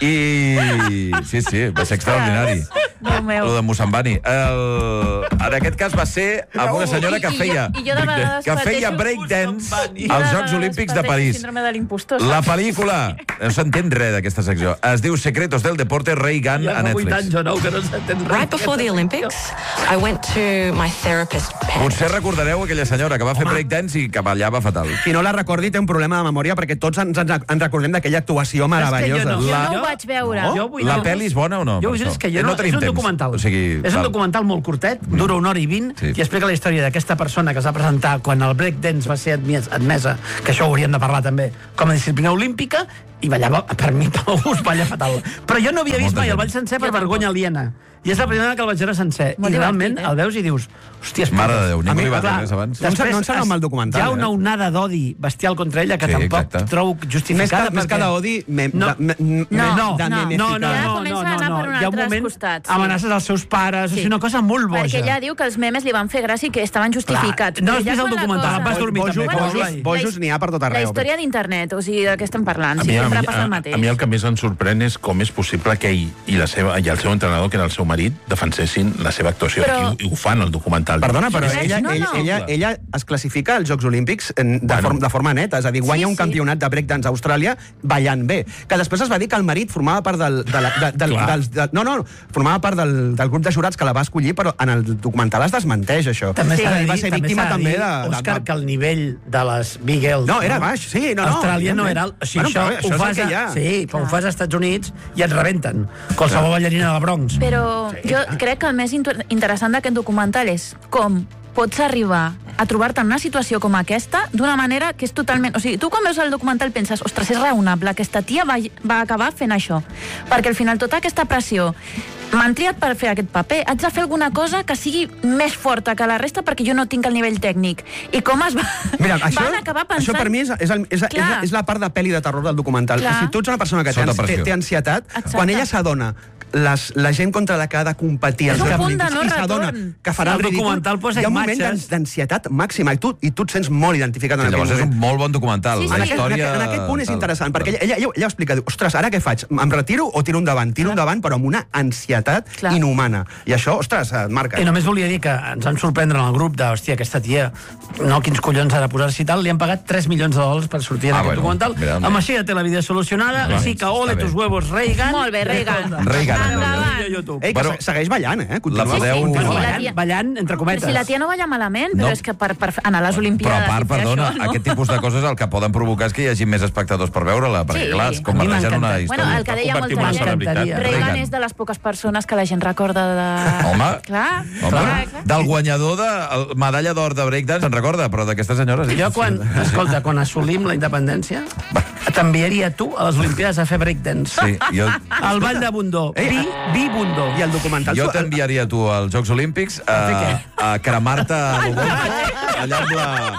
[SPEAKER 2] I... Sí, sí, va ser extraordinari.
[SPEAKER 1] Déu meu.
[SPEAKER 2] Lo de Mossambani. El... En aquest cas va ser amb una senyora que
[SPEAKER 1] I- i jo-
[SPEAKER 2] feia...
[SPEAKER 1] i jo de vegades
[SPEAKER 2] que feia
[SPEAKER 1] pateixo-
[SPEAKER 2] breakdance
[SPEAKER 5] Mossambani.
[SPEAKER 1] Jo
[SPEAKER 2] als
[SPEAKER 1] de
[SPEAKER 2] Jocs
[SPEAKER 1] vegades
[SPEAKER 2] Olímpics de
[SPEAKER 1] pateixo
[SPEAKER 2] París.
[SPEAKER 1] síndrome de l'impostor,
[SPEAKER 2] La
[SPEAKER 1] saps?
[SPEAKER 2] pel·lícula, no s'entén res d'aquesta secció, es diu Secretos del Deporte Reagan
[SPEAKER 5] Ja
[SPEAKER 2] a
[SPEAKER 5] fa vuit
[SPEAKER 2] Netflix.
[SPEAKER 5] anys o nou que no s'entén res.
[SPEAKER 6] Right before the Olympics, I went to my therapist.
[SPEAKER 2] Potser recordareu aquella senyora que va fer breakdance i que ballava fatal.
[SPEAKER 3] Qui no la recordi té un problema de memòria perquè tots ens, ens, ens recordem d'aquella actuació meravellosa.
[SPEAKER 5] no.
[SPEAKER 1] Jo
[SPEAKER 2] La-
[SPEAKER 1] no ho vaig veure.
[SPEAKER 5] No? Jo vull
[SPEAKER 2] La
[SPEAKER 5] dir-
[SPEAKER 2] pel·li és bona o no?
[SPEAKER 5] Jo
[SPEAKER 2] per
[SPEAKER 5] vull dir
[SPEAKER 2] això?
[SPEAKER 5] és que jo
[SPEAKER 2] Eh,
[SPEAKER 5] no,
[SPEAKER 2] tenim
[SPEAKER 5] és un
[SPEAKER 2] temps.
[SPEAKER 5] documental.
[SPEAKER 2] O sigui,
[SPEAKER 5] és un
[SPEAKER 2] val.
[SPEAKER 5] documental molt curtet, dura una hora i vint,
[SPEAKER 2] Sí.
[SPEAKER 5] i explica la història d'aquesta persona que es va presentar quan el breakdance va ser admès, admesa, que això ho hauríem de parlar també, com a disciplina olímpica, i ballava, per mi, pel gust, balla fatal. Però jo no havia vist
[SPEAKER 2] Molta
[SPEAKER 5] mai el
[SPEAKER 2] gent.
[SPEAKER 5] ball sencer per
[SPEAKER 1] Jo tampoc.
[SPEAKER 5] vergonya aliena. I és la primera vegada que el vaig veure sencer.
[SPEAKER 1] Molt
[SPEAKER 5] I realment
[SPEAKER 1] divertit, eh?
[SPEAKER 5] el veus i dius, hòstia,
[SPEAKER 2] Mare de Déu, ningú
[SPEAKER 3] A mi,
[SPEAKER 2] li va dir
[SPEAKER 3] clar,
[SPEAKER 2] res abans.
[SPEAKER 3] No em sap- no em sembla un mal documental,
[SPEAKER 5] Hi ha una
[SPEAKER 3] eh?
[SPEAKER 5] onada d'odi bestial contra ella que
[SPEAKER 2] Sí,
[SPEAKER 5] tampoc
[SPEAKER 2] exacte.
[SPEAKER 5] trobo
[SPEAKER 3] Més
[SPEAKER 5] justificada.
[SPEAKER 3] que, més que
[SPEAKER 5] perquè-
[SPEAKER 3] d'odi, me,
[SPEAKER 5] No.
[SPEAKER 3] de, me, me,
[SPEAKER 1] No,
[SPEAKER 5] no,
[SPEAKER 3] de
[SPEAKER 1] no.
[SPEAKER 3] memeficar.
[SPEAKER 5] no, no,
[SPEAKER 1] Ja
[SPEAKER 5] no,
[SPEAKER 1] comença
[SPEAKER 5] no,
[SPEAKER 1] a anar
[SPEAKER 5] no,
[SPEAKER 1] per un
[SPEAKER 5] Hi ha un
[SPEAKER 1] altre
[SPEAKER 5] moment,
[SPEAKER 1] costat, sí.
[SPEAKER 5] amenaces als seus pares, o sigui, una cosa molt boja.
[SPEAKER 1] Perquè ella diu que els memes li van fer gràcia i que estaven justificats.
[SPEAKER 5] Clar, no
[SPEAKER 1] Però
[SPEAKER 5] has
[SPEAKER 1] ja
[SPEAKER 5] vist el
[SPEAKER 1] quan la
[SPEAKER 5] documental,
[SPEAKER 1] cosa-
[SPEAKER 5] vas dormir
[SPEAKER 3] Bojos,
[SPEAKER 5] també,
[SPEAKER 1] Bueno,
[SPEAKER 5] com
[SPEAKER 3] bojos,
[SPEAKER 5] el Blai.
[SPEAKER 3] bojos n'hi ha per tot
[SPEAKER 1] La
[SPEAKER 3] arreu.
[SPEAKER 1] història d'internet, o sigui, de què estem parlant?
[SPEAKER 4] A
[SPEAKER 1] Sí,
[SPEAKER 4] mi, a,
[SPEAKER 1] sempre
[SPEAKER 4] mi,
[SPEAKER 1] passa el
[SPEAKER 4] a,
[SPEAKER 1] mateix.
[SPEAKER 4] a mi el que més em sorprèn és com és possible que ell i, la seva, i el seu entrenador, que era el seu marit, defensessin la seva actuació.
[SPEAKER 1] Però-
[SPEAKER 4] I, I ho fan al documental.
[SPEAKER 3] Perdona, però
[SPEAKER 1] Sí,
[SPEAKER 3] ella,
[SPEAKER 1] no,
[SPEAKER 3] ella,
[SPEAKER 1] no.
[SPEAKER 3] ella, ella es classifica als Jocs Olímpics en- de,
[SPEAKER 4] Bueno.
[SPEAKER 3] forma, de forma neta, és a dir, guanya
[SPEAKER 1] Sí,
[SPEAKER 3] un
[SPEAKER 1] sí.
[SPEAKER 3] campionat de breakdance a Austràlia ballant bé, que després es va dir que el marit formava part del, de la, de, del,
[SPEAKER 4] Clar.
[SPEAKER 3] dels, de, no, no, formava part del, del grup de jurats que la va escollir, però en el documental es desmenteix, això.
[SPEAKER 5] També s'ha de dir,
[SPEAKER 3] va ser
[SPEAKER 5] també
[SPEAKER 3] víctima
[SPEAKER 5] s'ha de
[SPEAKER 3] també
[SPEAKER 5] dir,
[SPEAKER 3] de... de,
[SPEAKER 5] Òscar,
[SPEAKER 3] de
[SPEAKER 5] que el nivell de les Big Girls...
[SPEAKER 3] No, era baix, sí, no, no,
[SPEAKER 5] Austràlia no
[SPEAKER 3] evidentment.
[SPEAKER 5] era... alt. O sigui,
[SPEAKER 3] Bueno,
[SPEAKER 5] això,
[SPEAKER 3] però bé, això
[SPEAKER 5] ho
[SPEAKER 3] és el
[SPEAKER 5] fas
[SPEAKER 3] que
[SPEAKER 5] a,
[SPEAKER 3] hi ha.
[SPEAKER 5] sí, però ho fas als Estats Units i et rebenten. Qualsevol ballarina del Bronx.
[SPEAKER 1] Però jo crec que el més inter- interessant d'aquest documental és com pots arribar a trobar-te en una situació com aquesta d'una manera que és totalment... O sigui, tu quan veus el documental penses, ostres, és raonable, aquesta tia va, va acabar fent això. Perquè al final tota aquesta pressió m'han triat per fer aquest paper, haig de fer alguna cosa que sigui més forta que la resta perquè jo no tinc el nivell tècnic. I com es va...
[SPEAKER 3] Mira, això,
[SPEAKER 1] van acabar pensant...
[SPEAKER 3] això per mi és, és, el, és, és,
[SPEAKER 1] Clar.
[SPEAKER 3] és la part de pel·li de terror del documental.
[SPEAKER 1] Clar.
[SPEAKER 3] Si tu ets una persona que té,
[SPEAKER 2] Sota
[SPEAKER 3] ans- té,
[SPEAKER 2] pressió.
[SPEAKER 3] té ansietat,
[SPEAKER 1] Exacte.
[SPEAKER 3] quan ella s'adona les, la gent contra la que ha de competir
[SPEAKER 1] És
[SPEAKER 3] als
[SPEAKER 1] un
[SPEAKER 3] Jocs
[SPEAKER 1] punt de
[SPEAKER 3] Olímpics
[SPEAKER 1] no
[SPEAKER 3] i s'adona
[SPEAKER 1] retorn.
[SPEAKER 3] que farà
[SPEAKER 5] Sí,
[SPEAKER 3] el
[SPEAKER 5] el
[SPEAKER 3] ridícul,
[SPEAKER 5] documental posa
[SPEAKER 3] hi ha un moment
[SPEAKER 5] imatges.
[SPEAKER 3] d'ans- d'ansietat màxima i tu, i tu et sents molt identificat en
[SPEAKER 2] Que llavors
[SPEAKER 3] aquell
[SPEAKER 2] és
[SPEAKER 3] moment.
[SPEAKER 2] un molt bon documental.
[SPEAKER 1] Sí, sí.
[SPEAKER 2] La
[SPEAKER 3] En aquest, en,
[SPEAKER 2] història...
[SPEAKER 3] aquest, en aquest punt és
[SPEAKER 2] tal.
[SPEAKER 3] interessant, perquè ella, ella, ella, ella ho explica, diu, ostres, ara què faig? Em retiro o tiro endavant? Tiro endavant, però amb una ansietat
[SPEAKER 1] Clar.
[SPEAKER 3] inhumana. I això, ostres, et marca.
[SPEAKER 5] I només volia dir que ens van sorprendre en el grup de, hòstia, aquesta tia, no, quins collons ha de posar-se i tal, li han pagat tres milions de dòlars per sortir en
[SPEAKER 2] Ah,
[SPEAKER 5] aquest
[SPEAKER 2] bueno,
[SPEAKER 5] documental.
[SPEAKER 2] mira,
[SPEAKER 5] Amb això ja té la vida solucionada,
[SPEAKER 2] Clar,
[SPEAKER 5] així que ole
[SPEAKER 2] està bé.
[SPEAKER 5] tus huevos, Reagan.
[SPEAKER 1] Molt bé, Reagan.
[SPEAKER 2] Reagan.
[SPEAKER 1] Endavant.
[SPEAKER 5] A YouTube.
[SPEAKER 3] Ei, que
[SPEAKER 2] Bueno,
[SPEAKER 3] se- segueix ballant, eh? Continua.
[SPEAKER 2] la podeu-
[SPEAKER 5] Bueno,
[SPEAKER 1] Sí, sí, la
[SPEAKER 5] ballant,
[SPEAKER 1] tia-
[SPEAKER 5] ballant, entre
[SPEAKER 1] Però
[SPEAKER 5] cometes.
[SPEAKER 1] si la tia no balla malament,
[SPEAKER 2] No.
[SPEAKER 1] però és que per, per anar a les
[SPEAKER 2] Però
[SPEAKER 1] Olimpiades...
[SPEAKER 2] a part,
[SPEAKER 1] i fer
[SPEAKER 2] perdona,
[SPEAKER 1] això, no?
[SPEAKER 2] aquest tipus de coses el que poden provocar és que hi hagi més espectadors per veure-la, perquè
[SPEAKER 1] Sí.
[SPEAKER 2] clar, es
[SPEAKER 1] A mi
[SPEAKER 2] converteix en una
[SPEAKER 5] m'encanta.
[SPEAKER 2] història.
[SPEAKER 1] Bueno, el que deia
[SPEAKER 4] Convertim
[SPEAKER 1] molta
[SPEAKER 4] en
[SPEAKER 1] gent,
[SPEAKER 4] celebritat.
[SPEAKER 1] Reagan
[SPEAKER 2] Reagan.
[SPEAKER 1] és de les poques persones que la gent recorda de...
[SPEAKER 2] Home.
[SPEAKER 1] Clar,
[SPEAKER 2] Home,
[SPEAKER 1] clar, clar.
[SPEAKER 2] del guanyador de el medalla d'or de breakdance, se'n recorda, però d'aquesta senyora sí.
[SPEAKER 5] Jo, quan, escolta, quan assolim la independència, t'enviaria tu a les Olimpiades a fer breakdance.
[SPEAKER 2] Sí, jo,
[SPEAKER 5] El ball de Bundó.
[SPEAKER 3] Ei,
[SPEAKER 5] Vi, vi Bundó.
[SPEAKER 3] I el documental...
[SPEAKER 2] jo t'enviaria tu als Jocs Olímpics a, a cremar-te el golfo allà amb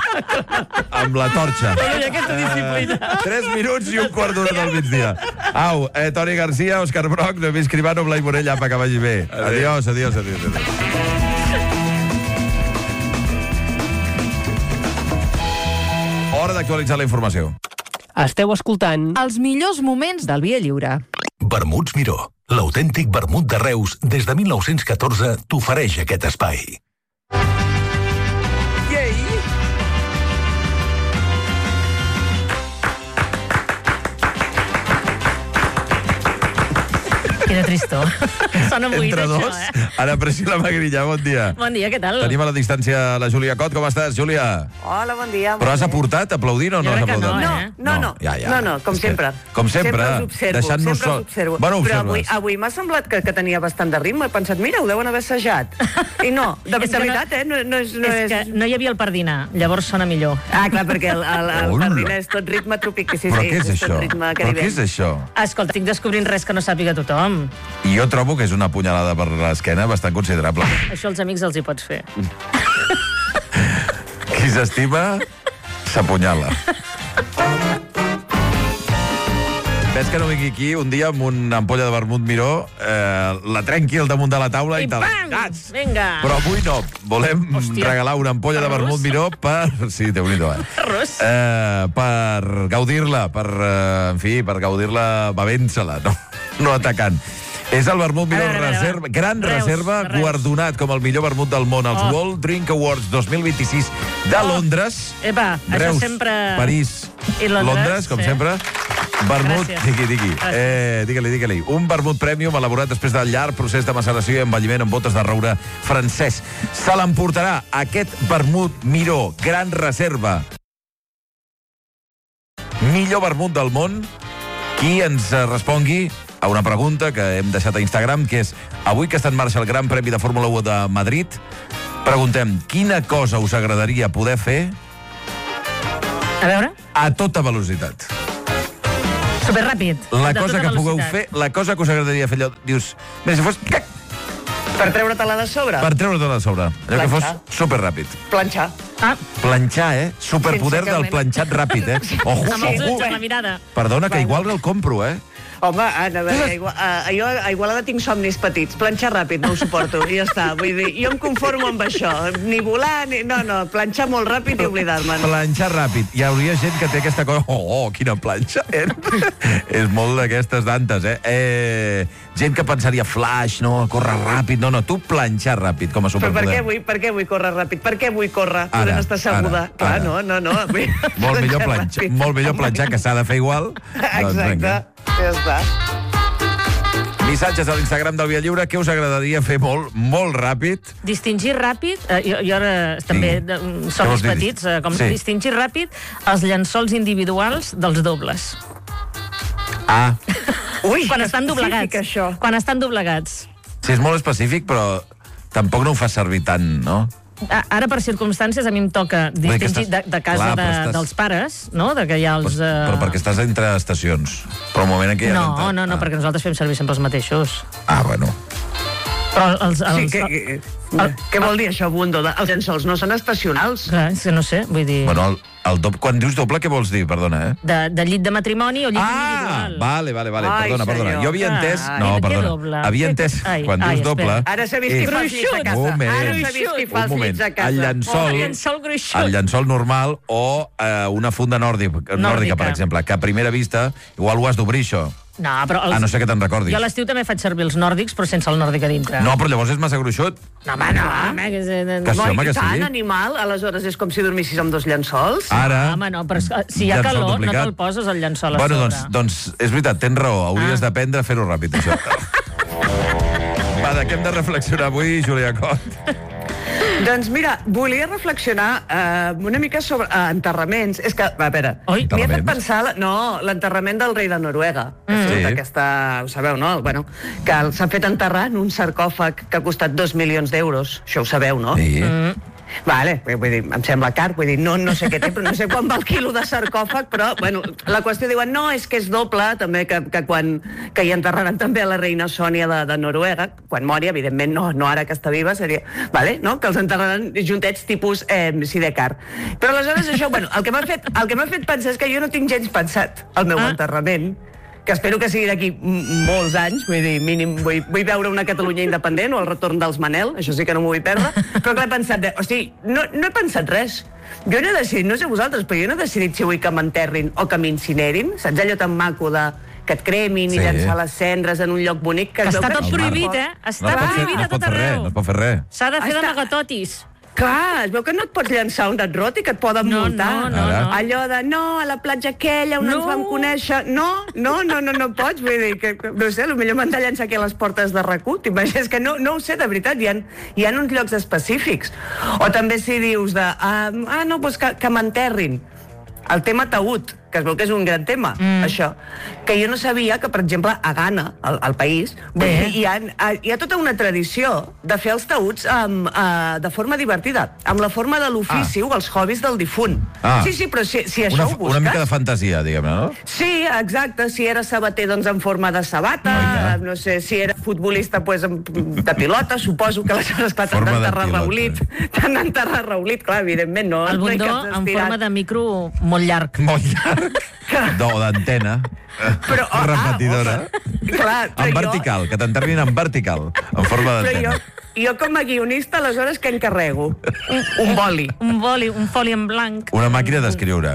[SPEAKER 2] la, amb la torxa.
[SPEAKER 5] Però i aquesta disciplina.
[SPEAKER 2] Eh, tres minuts i un quart d'hora del migdia. Au, eh, Toni Garcia, Òscar Broc, Noemí Escribano, Blai Morell, apa, que vagi bé. Adiós, adiós, adiós. adiós. Hora d'actualitzar la informació.
[SPEAKER 10] Esteu escoltant
[SPEAKER 11] Els millors moments del Via Lliure.
[SPEAKER 12] Vermuts Miró, l'autèntic vermut de Reus, des de mil nou-cents catorze, t'ofereix aquest espai.
[SPEAKER 11] Quina tristor. Sona buit,
[SPEAKER 2] Entre
[SPEAKER 11] això,
[SPEAKER 2] dos,
[SPEAKER 11] eh?
[SPEAKER 2] Ana Priscila Magriñà, bon dia.
[SPEAKER 11] Bon dia, què tal?
[SPEAKER 2] Tenim a la distància la Júlia Cot. Com estàs, Júlia?
[SPEAKER 13] Hola, bon dia.
[SPEAKER 2] Però has aportat aplaudint o no
[SPEAKER 11] Jo
[SPEAKER 2] has
[SPEAKER 11] crec que
[SPEAKER 2] aplaudit?
[SPEAKER 11] no, eh?
[SPEAKER 13] No, no,
[SPEAKER 2] ja, ja.
[SPEAKER 13] no, no, com
[SPEAKER 2] És que-
[SPEAKER 13] sempre.
[SPEAKER 2] Com sempre,
[SPEAKER 13] Sempre us observo,
[SPEAKER 2] deixant-nos
[SPEAKER 13] sempre
[SPEAKER 2] sol.
[SPEAKER 13] us observo.
[SPEAKER 2] Bueno,
[SPEAKER 13] Però avui,
[SPEAKER 2] observes.
[SPEAKER 13] avui m'ha semblat que, que tenia bastant de ritme. He pensat, mira, ho deuen haver assajat. I no, de,
[SPEAKER 11] És
[SPEAKER 13] de
[SPEAKER 11] que
[SPEAKER 13] veritat, eh? No, no és... No
[SPEAKER 11] és,
[SPEAKER 13] és...
[SPEAKER 11] que no hi havia el pardinar, llavors sona millor.
[SPEAKER 13] Ah, clar, perquè el, el, el
[SPEAKER 2] Hola.
[SPEAKER 13] pardina és tot ritme tropic. Sí,
[SPEAKER 2] Però
[SPEAKER 13] sí,
[SPEAKER 2] què és
[SPEAKER 13] tot
[SPEAKER 2] això?
[SPEAKER 13] ritme
[SPEAKER 2] Però què és això?
[SPEAKER 11] Escolta, estic descobrint res que no sàpiga tothom.
[SPEAKER 2] I jo trobo que és una punyalada per l'esquena bastant considerable.
[SPEAKER 11] Això als amics els hi pots fer.
[SPEAKER 2] Qui s'estima, s'apunyala. ves que no vingui aquí un dia amb una ampolla de vermut Miró, eh, la trenqui al damunt de la taula i,
[SPEAKER 11] I
[SPEAKER 2] te la
[SPEAKER 11] pam!
[SPEAKER 2] gats.
[SPEAKER 11] Vinga!
[SPEAKER 2] Però avui no. Volem
[SPEAKER 11] Hòstia.
[SPEAKER 2] regalar una ampolla de vermut Miró per... Sí, déu-n'hi-do, eh?
[SPEAKER 11] Arròs.
[SPEAKER 2] eh? Per gaudir-la, per, eh, en fi, per gaudir-la bevent-se-la, no, no atacant. És el vermut Miró
[SPEAKER 11] A veure, a veure,
[SPEAKER 2] reserva,
[SPEAKER 11] va.
[SPEAKER 2] gran
[SPEAKER 11] Reus,
[SPEAKER 2] reserva,
[SPEAKER 11] Reus.
[SPEAKER 2] guardonat com el millor vermut del món als
[SPEAKER 11] Oh.
[SPEAKER 2] World Drink Awards dos mil vint-i-sis de
[SPEAKER 11] Oh.
[SPEAKER 2] Londres.
[SPEAKER 11] Epa, això
[SPEAKER 2] Reus,
[SPEAKER 11] sempre...
[SPEAKER 2] París,
[SPEAKER 11] I Londres,
[SPEAKER 2] Londres, com
[SPEAKER 11] sí.
[SPEAKER 2] sempre. Vermut,
[SPEAKER 11] Gràcies.
[SPEAKER 2] digui, digui. Eh, digue-li, digue-li. Un vermut premium elaborat després del llarg procés de maceració i envelliment amb botes de roure francès. Se l'emportarà aquest vermut Miró, gran reserva. Millor vermut del món. Qui ens eh, respongui a una pregunta que hem deixat a Instagram, que és, avui que està en marxa el Gran Premi de Fórmula u de Madrid, preguntem, quina cosa us agradaria poder fer
[SPEAKER 11] A veure,
[SPEAKER 2] a tota velocitat?
[SPEAKER 11] superràpid.
[SPEAKER 2] La
[SPEAKER 11] de
[SPEAKER 2] cosa
[SPEAKER 11] tota
[SPEAKER 2] que pugueu
[SPEAKER 11] velocitat.
[SPEAKER 2] fer, la cosa que us agradaria fer allò, dius, mira, si fos
[SPEAKER 13] Per treure-te-la de sobre?
[SPEAKER 2] per treure-te de sobre, allò que fos
[SPEAKER 13] Planxar.
[SPEAKER 2] superràpid.
[SPEAKER 13] Planxar.
[SPEAKER 11] Ah,
[SPEAKER 2] Planxar, eh? Superpoder
[SPEAKER 13] Sense cap
[SPEAKER 2] del
[SPEAKER 13] mena.
[SPEAKER 2] planxat ràpid, eh? Ojo,
[SPEAKER 11] amb els ulls,
[SPEAKER 2] ojo.
[SPEAKER 11] amb la mirada.
[SPEAKER 2] Perdona, que igual el compro, eh?
[SPEAKER 13] Home, Anna, a veure, igual, a, jo a Igualada tinc somnis petits. Planxar ràpid, no ho suporto, i ja està. Vull dir, jo em conformo amb això. Ni volar, ni... No, no, planxar molt ràpid i oblidar-me'n.
[SPEAKER 2] Planxar ràpid. Hi hauria gent que té aquesta cosa... Oh, oh quina planxa! Eh? És molt d'aquestes dantes, eh? eh? Gent que pensaria flash, no? Córrer ràpid. No, no, tu planxar ràpid com a
[SPEAKER 13] Però per
[SPEAKER 2] superpoder.
[SPEAKER 13] què vull, per què vull córrer ràpid? Per què vull córrer?
[SPEAKER 2] Ara,
[SPEAKER 13] Podem estar asseguda.
[SPEAKER 2] ara,
[SPEAKER 13] Clar,
[SPEAKER 2] ara.
[SPEAKER 13] no, no, no. Vull
[SPEAKER 2] Molt millor planxar,
[SPEAKER 13] ràpid.
[SPEAKER 2] molt millor planxar, que s'ha de fer igual. Doncs
[SPEAKER 13] Exacte,
[SPEAKER 2] vinga.
[SPEAKER 13] ja està.
[SPEAKER 2] Missatges a l'Instagram del Via Lliure. Què us agradaria fer molt, molt ràpid?
[SPEAKER 11] Distingir ràpid, eh, jo, jo ara també de, mm,
[SPEAKER 2] Què
[SPEAKER 11] somnis
[SPEAKER 2] vols dir?
[SPEAKER 11] petits, eh, com
[SPEAKER 2] Sí.
[SPEAKER 11] distingir ràpid els llençols individuals dels dobles.
[SPEAKER 2] Ah,
[SPEAKER 13] Ui,
[SPEAKER 11] Quan estan doblegats.
[SPEAKER 13] específic, això.
[SPEAKER 11] Quan estan doblegats.
[SPEAKER 2] sí, és molt específic, però tampoc no ho fas servir tant, no?
[SPEAKER 11] A- Ara, per circumstàncies, a mi em toca
[SPEAKER 2] Vull dir que
[SPEAKER 11] distingir
[SPEAKER 2] estàs-
[SPEAKER 11] de, de casa
[SPEAKER 2] Clar, però
[SPEAKER 11] de,
[SPEAKER 2] estàs-
[SPEAKER 11] dels pares, no?, de que hi ha els...
[SPEAKER 2] Però, però perquè estàs entre estacions. Però al moment en què hi ha...
[SPEAKER 11] No,
[SPEAKER 2] tanta-
[SPEAKER 11] no, no,
[SPEAKER 2] ah.
[SPEAKER 11] perquè nosaltres fem servir sempre els mateixos.
[SPEAKER 2] Ah, bueno.
[SPEAKER 11] Però els... els
[SPEAKER 13] Sí, que, que, què vol dir això, Bundo? Els llençols no són estacionals.
[SPEAKER 11] Clar, és que no sé, vull dir...
[SPEAKER 2] Bueno, el, el doble, quan dius doble, què vols dir? Perdona, eh?
[SPEAKER 11] De, de llit de matrimoni o llit
[SPEAKER 2] Ah,
[SPEAKER 11] individual.
[SPEAKER 2] vale, vale, vale.
[SPEAKER 13] Ai,
[SPEAKER 2] Perdona, perdona.
[SPEAKER 13] senyor.
[SPEAKER 2] Jo havia entès...
[SPEAKER 11] Ai.
[SPEAKER 2] No,
[SPEAKER 11] Què
[SPEAKER 2] perdona.
[SPEAKER 11] doble?
[SPEAKER 2] Havia
[SPEAKER 11] Què-
[SPEAKER 2] entès,
[SPEAKER 11] ai,
[SPEAKER 2] quan
[SPEAKER 11] ai,
[SPEAKER 2] dius doble...
[SPEAKER 11] espera.
[SPEAKER 13] Ara s'ha vist qui
[SPEAKER 2] és-
[SPEAKER 13] fa els llits a casa.
[SPEAKER 2] Un moment,
[SPEAKER 13] Ara s'ha vist qui fa
[SPEAKER 2] un
[SPEAKER 13] els
[SPEAKER 2] moment.
[SPEAKER 13] llits a casa.
[SPEAKER 2] El llençol,
[SPEAKER 11] El llençol gruixut.
[SPEAKER 2] el llençol normal o eh, una funda nòrdica, nòrdica,
[SPEAKER 11] Nòrdica.
[SPEAKER 2] per exemple, que a primera vista igual ho has d'obrir, això.
[SPEAKER 11] No, però... Els...
[SPEAKER 2] A no ser que te'n recordis.
[SPEAKER 11] Jo a l'estiu també faig servir els nòrdics, però sense el nòrdic a dintre.
[SPEAKER 2] No, però llavors és massa gruixut.
[SPEAKER 11] No, home, no, home, que... és-
[SPEAKER 2] Que sí,
[SPEAKER 13] No,
[SPEAKER 2] home,
[SPEAKER 13] i
[SPEAKER 2] que
[SPEAKER 13] tant,
[SPEAKER 2] sí.
[SPEAKER 13] animal, aleshores és com si dormissis amb dos llençols.
[SPEAKER 2] Ara...
[SPEAKER 11] Home, no, però és que si hi ha
[SPEAKER 2] llençol
[SPEAKER 11] calor, no
[SPEAKER 2] duplicat.
[SPEAKER 11] te'l poses el llençol a
[SPEAKER 2] Bueno,
[SPEAKER 11] sobre.
[SPEAKER 2] doncs, doncs és veritat, tens raó. Hauries
[SPEAKER 11] Ah.
[SPEAKER 2] d'aprendre a fer-ho ràpid, això. Va, de què hem de reflexionar avui, Júlia Cot?
[SPEAKER 13] Doncs mira, volia reflexionar eh, una mica sobre eh, enterraments. És que, a veure,
[SPEAKER 11] Oi?
[SPEAKER 13] m'hi he fet
[SPEAKER 2] Enterraments?
[SPEAKER 13] pensar... la- No, l'enterrament del rei de Noruega. Mm.
[SPEAKER 2] Sí.
[SPEAKER 13] Aquesta, ho sabeu, no? Bueno, que el- s'ha fet enterrar en un sarcòfag que ha costat dos milions d'euros. Això ho sabeu, no?
[SPEAKER 2] Sí.
[SPEAKER 11] Mm.
[SPEAKER 13] Vale, vull dir, em sembla car, vull dir, no, no sé què té, però no sé quan va el quilo de sarcòfag, però, bueno, la qüestió diuen, no, és que és doble, també, que, que quan que hi enterraran també a la reina Sònia de, de Noruega, quan mori, evidentment, no, no ara que està viva, seria, vale, no?, que els enterraran juntets tipus eh, Sidecar. Però aleshores això, bueno, el que m'ha fet, el que m'ha fet pensar és que jo no tinc gens pensat el meu
[SPEAKER 11] Ah.
[SPEAKER 13] enterrament, que espero que sigui d'aquí m- molts anys, vull dir, mínim, vull, vull veure una Catalunya independent o el retorn dels Manel, això sí que no m'ho vull perdre, però clar, he pensat, de, hosti, no, no he pensat res. Jo no he decidit, no sé vosaltres, però jo no he decidit si vull que m'enterrin o que m'incinerin, saps allò tan maco de que et cremin
[SPEAKER 2] Sí.
[SPEAKER 13] i llençar les cendres en un lloc bonic que es veu
[SPEAKER 11] Està
[SPEAKER 13] que
[SPEAKER 11] tot
[SPEAKER 13] et
[SPEAKER 11] prohibit,
[SPEAKER 13] pot-
[SPEAKER 11] eh?
[SPEAKER 2] No
[SPEAKER 11] Està
[SPEAKER 2] es pot fer,
[SPEAKER 11] prohibit
[SPEAKER 2] no
[SPEAKER 11] a
[SPEAKER 2] es pot
[SPEAKER 11] tot
[SPEAKER 2] fer res,
[SPEAKER 11] arreu.
[SPEAKER 2] no es pot fer res.
[SPEAKER 11] S'ha de fer
[SPEAKER 13] Està-
[SPEAKER 11] d'amagatotis.
[SPEAKER 13] Clar, es veu que no et pots llançar un rot i que et poden
[SPEAKER 11] No,
[SPEAKER 13] multar.
[SPEAKER 11] no, no,
[SPEAKER 2] no.
[SPEAKER 13] Allò de, no, a la platja aquella on
[SPEAKER 11] No.
[SPEAKER 13] ens vam conèixer... No, no, no, no, no pots. Vull dir, que, que no sé, potser m'han de llançar aquí a les portes de RAC1. T'imagines que no, no ho sé, de veritat. Hi ha, hi ha uns llocs específics. O també si dius de... Ah, ah no, doncs que, que m'enterrin. El tema taüt, que es veu que és un gran tema, mm. això. Que jo no sabia que, per exemple, a Ghana, al, al país, vull dir, hi, ha, hi ha tota una tradició de fer els taüts um, uh, de forma divertida, amb la forma de l'ofici ah. o els hobbies del difunt.
[SPEAKER 2] Ah.
[SPEAKER 13] Sí, sí, però si, si això
[SPEAKER 2] Una,
[SPEAKER 13] ho busques...
[SPEAKER 2] una mica de fantasia, diguem-ne, no?
[SPEAKER 13] Sí, exacte. Si era sabater, doncs en forma de sabata.
[SPEAKER 2] Oh,
[SPEAKER 13] no sé, si era futbolista, doncs de pilota. Suposo que aleshores, clar, t'han
[SPEAKER 2] Forma de
[SPEAKER 13] d'enterrar
[SPEAKER 2] pilota.
[SPEAKER 13] Raulit. T'han d'enterrar Raulit, clar, evidentment, no.
[SPEAKER 11] El
[SPEAKER 13] no hi
[SPEAKER 11] bundó
[SPEAKER 13] caps
[SPEAKER 11] en
[SPEAKER 13] estirat.
[SPEAKER 11] forma de micro molt llarg.
[SPEAKER 2] Molt llarg. arc o d'antena repetidora. En vertical, que t'enterrin en vertical, en forma d'antena.
[SPEAKER 13] Jo, com a guionista, aleshores, què encarrego? Un, un boli.
[SPEAKER 11] Un boli, un foli en blanc.
[SPEAKER 2] Una màquina d'escriure.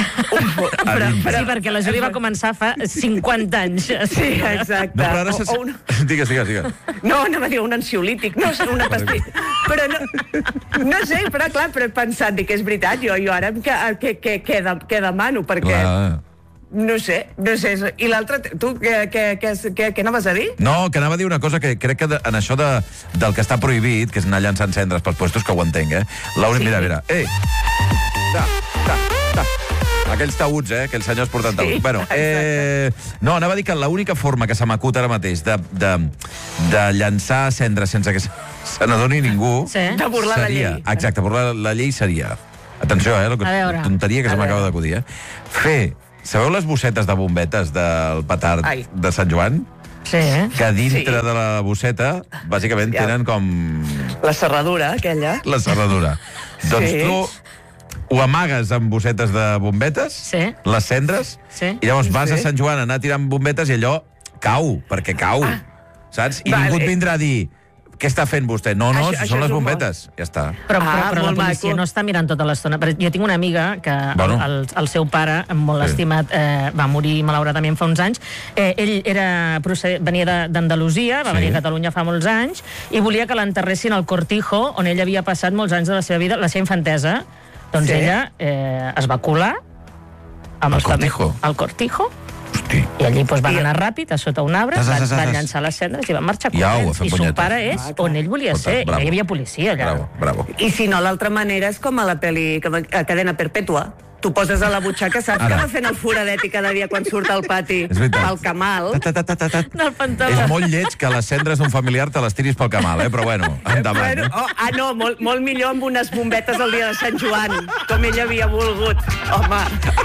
[SPEAKER 11] Però, sí, perquè la Júlia va començar fa cinquanta anys.
[SPEAKER 13] Sí, exacte.
[SPEAKER 2] No, però ara se... o una... Digues, digues, digues.
[SPEAKER 13] No, anava a dir un ansiolític, no, una pastilla. Però no, no sé, però clar, però he pensat, dic, és veritat, jo, jo ara què, què, què, què demano, perquè... Clar. No sé, no sé. I l'altre, tu, què, què, què, què anaves a dir?
[SPEAKER 2] No, que anava a dir una cosa que crec que de, en això de, del que està prohibit, que és anar llançant cendres pels puestos, que ho entenc, eh? L'Auri, sí. Mira, mira. Ei! Ta, ta, ta. Aquells taüts, eh? Aquells senyors portant taüts. Sí, bueno, eh, no, anava a dir que l'única forma que se m'acut ara mateix de, de, de llançar cendres sense que se n'adoni ningú...
[SPEAKER 11] Sí.
[SPEAKER 13] De burlar la llei.
[SPEAKER 2] Exacte, burlar la llei seria... Atenció, eh? La tonteria que se m'acaba d'acudir, eh? Fer... Sabeu les bossetes de bombetes del petard Ai. de Sant Joan?
[SPEAKER 11] Sí.
[SPEAKER 2] Que dintre sí. de la bosseta, bàsicament, ja. tenen com...
[SPEAKER 13] La serradura, aquella.
[SPEAKER 2] La serradura. Sí. Doncs tu ho amagues amb bossetes de bombetes,
[SPEAKER 11] sí.
[SPEAKER 2] les cendres,
[SPEAKER 11] sí.
[SPEAKER 2] i llavors vas
[SPEAKER 11] sí.
[SPEAKER 2] a Sant Joan a anar tirant bombetes i allò cau, perquè cau, ah. saps? I vale. Ningú et vindrà a dir... Què està fent vostè? No, no, això, si són les bombetes. Bon. Ja està.
[SPEAKER 11] Però, però, ah, però la policia maco. no està mirant tota l'estona. Jo tinc una amiga que bueno. el, el seu pare, molt sí. estimat, eh, va morir malauradament fa uns anys. Eh, ell era proced... venia d'Andalusia, va sí. venir a Catalunya fa molts anys, i volia que l'enterressin al Cortijo, on ell havia passat molts anys de la seva vida, la seva infantesa. Doncs sí. ella eh, es va colar amb
[SPEAKER 2] el Cortijo.
[SPEAKER 11] Al Cortijo. Hosti. I allí doncs, van anar ràpid, a sota un arbre, van, van llançar les cendres i van marxar corrents. I son pare és ah, on ell volia Escolta, ser, bravo. I no hi havia policia allà.
[SPEAKER 2] Bravo, bravo.
[SPEAKER 13] I si no, l'altra manera és com a la pel·li a Cadena Perpètua. Tu poses a la butxaca, saps Ara. que va fent el foradet i cada dia quan surt al pati pel camal?
[SPEAKER 2] Ta, ta, ta, ta, ta. Del pantaló. És molt lleig que les cendres d'un familiar te les tiris pel camal, eh? Però bueno, endavant. Bueno,
[SPEAKER 13] oh, ah, no, molt, molt millor amb unes bombetes el dia de Sant Joan, com ell havia volgut. Home.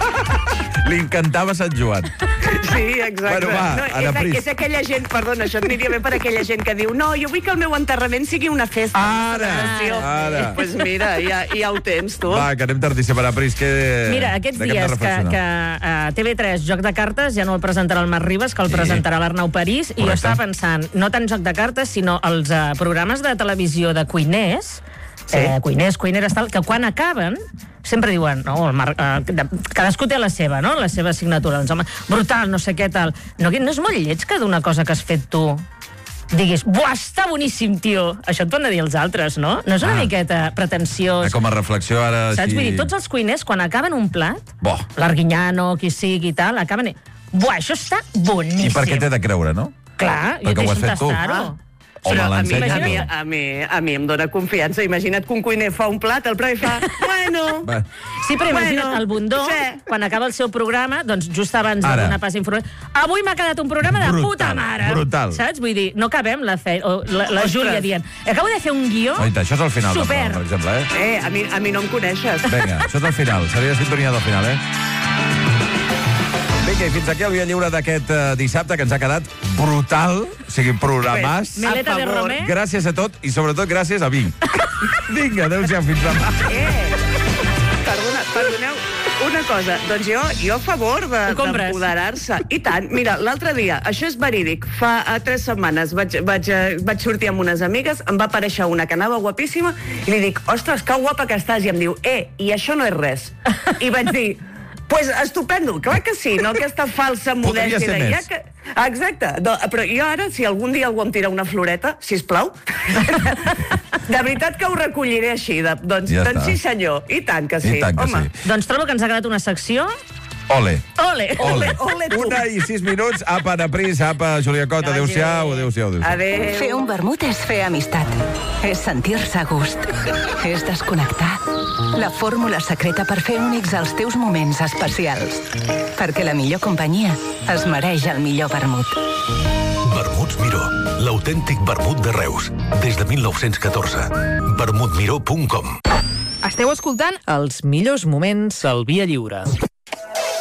[SPEAKER 2] Li encantava Sant Joan.
[SPEAKER 13] Sí, exacte.
[SPEAKER 2] Bueno, va,
[SPEAKER 13] no,
[SPEAKER 2] Ana
[SPEAKER 13] és,
[SPEAKER 2] Pris.
[SPEAKER 13] és aquella gent, perdona, això aniria bé per aquella gent que diu no, jo vull que el meu enterrament sigui una festa.
[SPEAKER 2] Ara, ara.
[SPEAKER 13] Doncs pues mira, ja, ja ho tens, tu.
[SPEAKER 2] Va, que anem tardíssim. Ana Pris, que...
[SPEAKER 11] Mira, aquests dies que, que a T V tres Joc de Cartes ja no el presentarà el Marc Ribas, que el sí. presentarà l'Arnau París, Correcte. I jo estava pensant, no tant Joc de Cartes, sinó els uh, programes de televisió de cuiners, sí. eh, cuiners, cuineres, tal, que quan acaben sempre diuen, no, el Marc, eh, cadascú té la seva, no?, la seva assignatura. Doncs, home, brutal, no sé què, tal. No, no és molt lleig que d'una cosa que has fet tu diguis, buah, està boníssim, tio. Això et ho han de dir els altres, no? No és una ah. miqueta pretensiós.
[SPEAKER 2] Com a reflexió ara...
[SPEAKER 11] Saps?
[SPEAKER 2] Si...
[SPEAKER 11] Vull dir, tots els cuiners, quan acaben un plat,
[SPEAKER 2] Bo.
[SPEAKER 11] l'Arguinyano, qui sigui i tal, acaben... Buah, això està boníssim.
[SPEAKER 2] I per què t'he de creure, no?
[SPEAKER 11] Clar,
[SPEAKER 2] perquè
[SPEAKER 11] jo
[SPEAKER 2] deixo
[SPEAKER 11] tastar-ho.
[SPEAKER 2] Ah. Però a mi,
[SPEAKER 13] a, mi, a, mi, a mi em dóna confiança. Imagina't que un cuiner fa un plat, el propi fa... Bueno...
[SPEAKER 11] Va. Sí, però imagina't
[SPEAKER 13] bueno,
[SPEAKER 11] el Bundó, sí. quan acaba el seu programa, doncs just abans
[SPEAKER 2] Ara.
[SPEAKER 11] de donar pas informatiu, avui m'ha quedat un programa de
[SPEAKER 2] brutal,
[SPEAKER 11] puta mare.
[SPEAKER 2] Brutal.
[SPEAKER 11] Saps? Vull dir, no acabem la, fe... o la, la Júlia dient, acabo de fer un guió...
[SPEAKER 2] Oita, això és el final,
[SPEAKER 11] super.
[SPEAKER 2] Del, per exemple, eh?
[SPEAKER 13] Eh, a mi, a mi no em coneixes.
[SPEAKER 2] Vinga, això és el final. Seria la sintonia del final, eh? Vinga, i fins aquí el Via Lliure d'aquest uh, dissabte, que ens ha quedat brutal, o sigui, programàs.
[SPEAKER 11] Meleta de Romer.
[SPEAKER 2] Gràcies a tot, i sobretot gràcies a mi. Vinga, adéu-siau, fins demà.
[SPEAKER 13] Eh, perdona, perdoneu una cosa. Doncs jo, jo a favor de, d'empoderar-se. I tant. Mira, l'altre dia, això és verídic, fa uh, tres setmanes vaig, vaig, uh, vaig sortir amb unes amigues, em va aparèixer una que anava guapíssima, i li dic, ostres, que guapa que estàs, i em diu, eh, i això no és res. I vaig dir, pues estupendo, clar que sí, no aquesta falsa modèstia.
[SPEAKER 2] Podria ser més.
[SPEAKER 13] Que... Exacte, no, però jo ara, si algun dia algú em tira una floreta, sisplau, de veritat que ho recolliré així, de, doncs,
[SPEAKER 2] ja
[SPEAKER 13] doncs sí senyor, i tant que sí.
[SPEAKER 2] I tant que
[SPEAKER 13] home.
[SPEAKER 2] Sí.
[SPEAKER 11] Doncs trobo que ens ha quedat una secció...
[SPEAKER 2] Ole.
[SPEAKER 11] Ole.
[SPEAKER 2] Ole.
[SPEAKER 13] Ole tu.
[SPEAKER 2] Una i sis minuts. Apa, Ana Pris, apa, Júlia Cota. Adéu-siau, adéu-siau. Adéu
[SPEAKER 13] adéu.
[SPEAKER 6] Fer un vermut és fer amistat. És sentir-se a gust. És desconnectar. La fórmula secreta per fer únics els teus moments especials. Perquè la millor companyia es mereix el millor vermut.
[SPEAKER 12] Vermuts Miró, l'autèntic vermut de Reus. Des de mil nou-cents catorze. vermut miró punt com.
[SPEAKER 14] Esteu escoltant els millors moments al Via Lliure.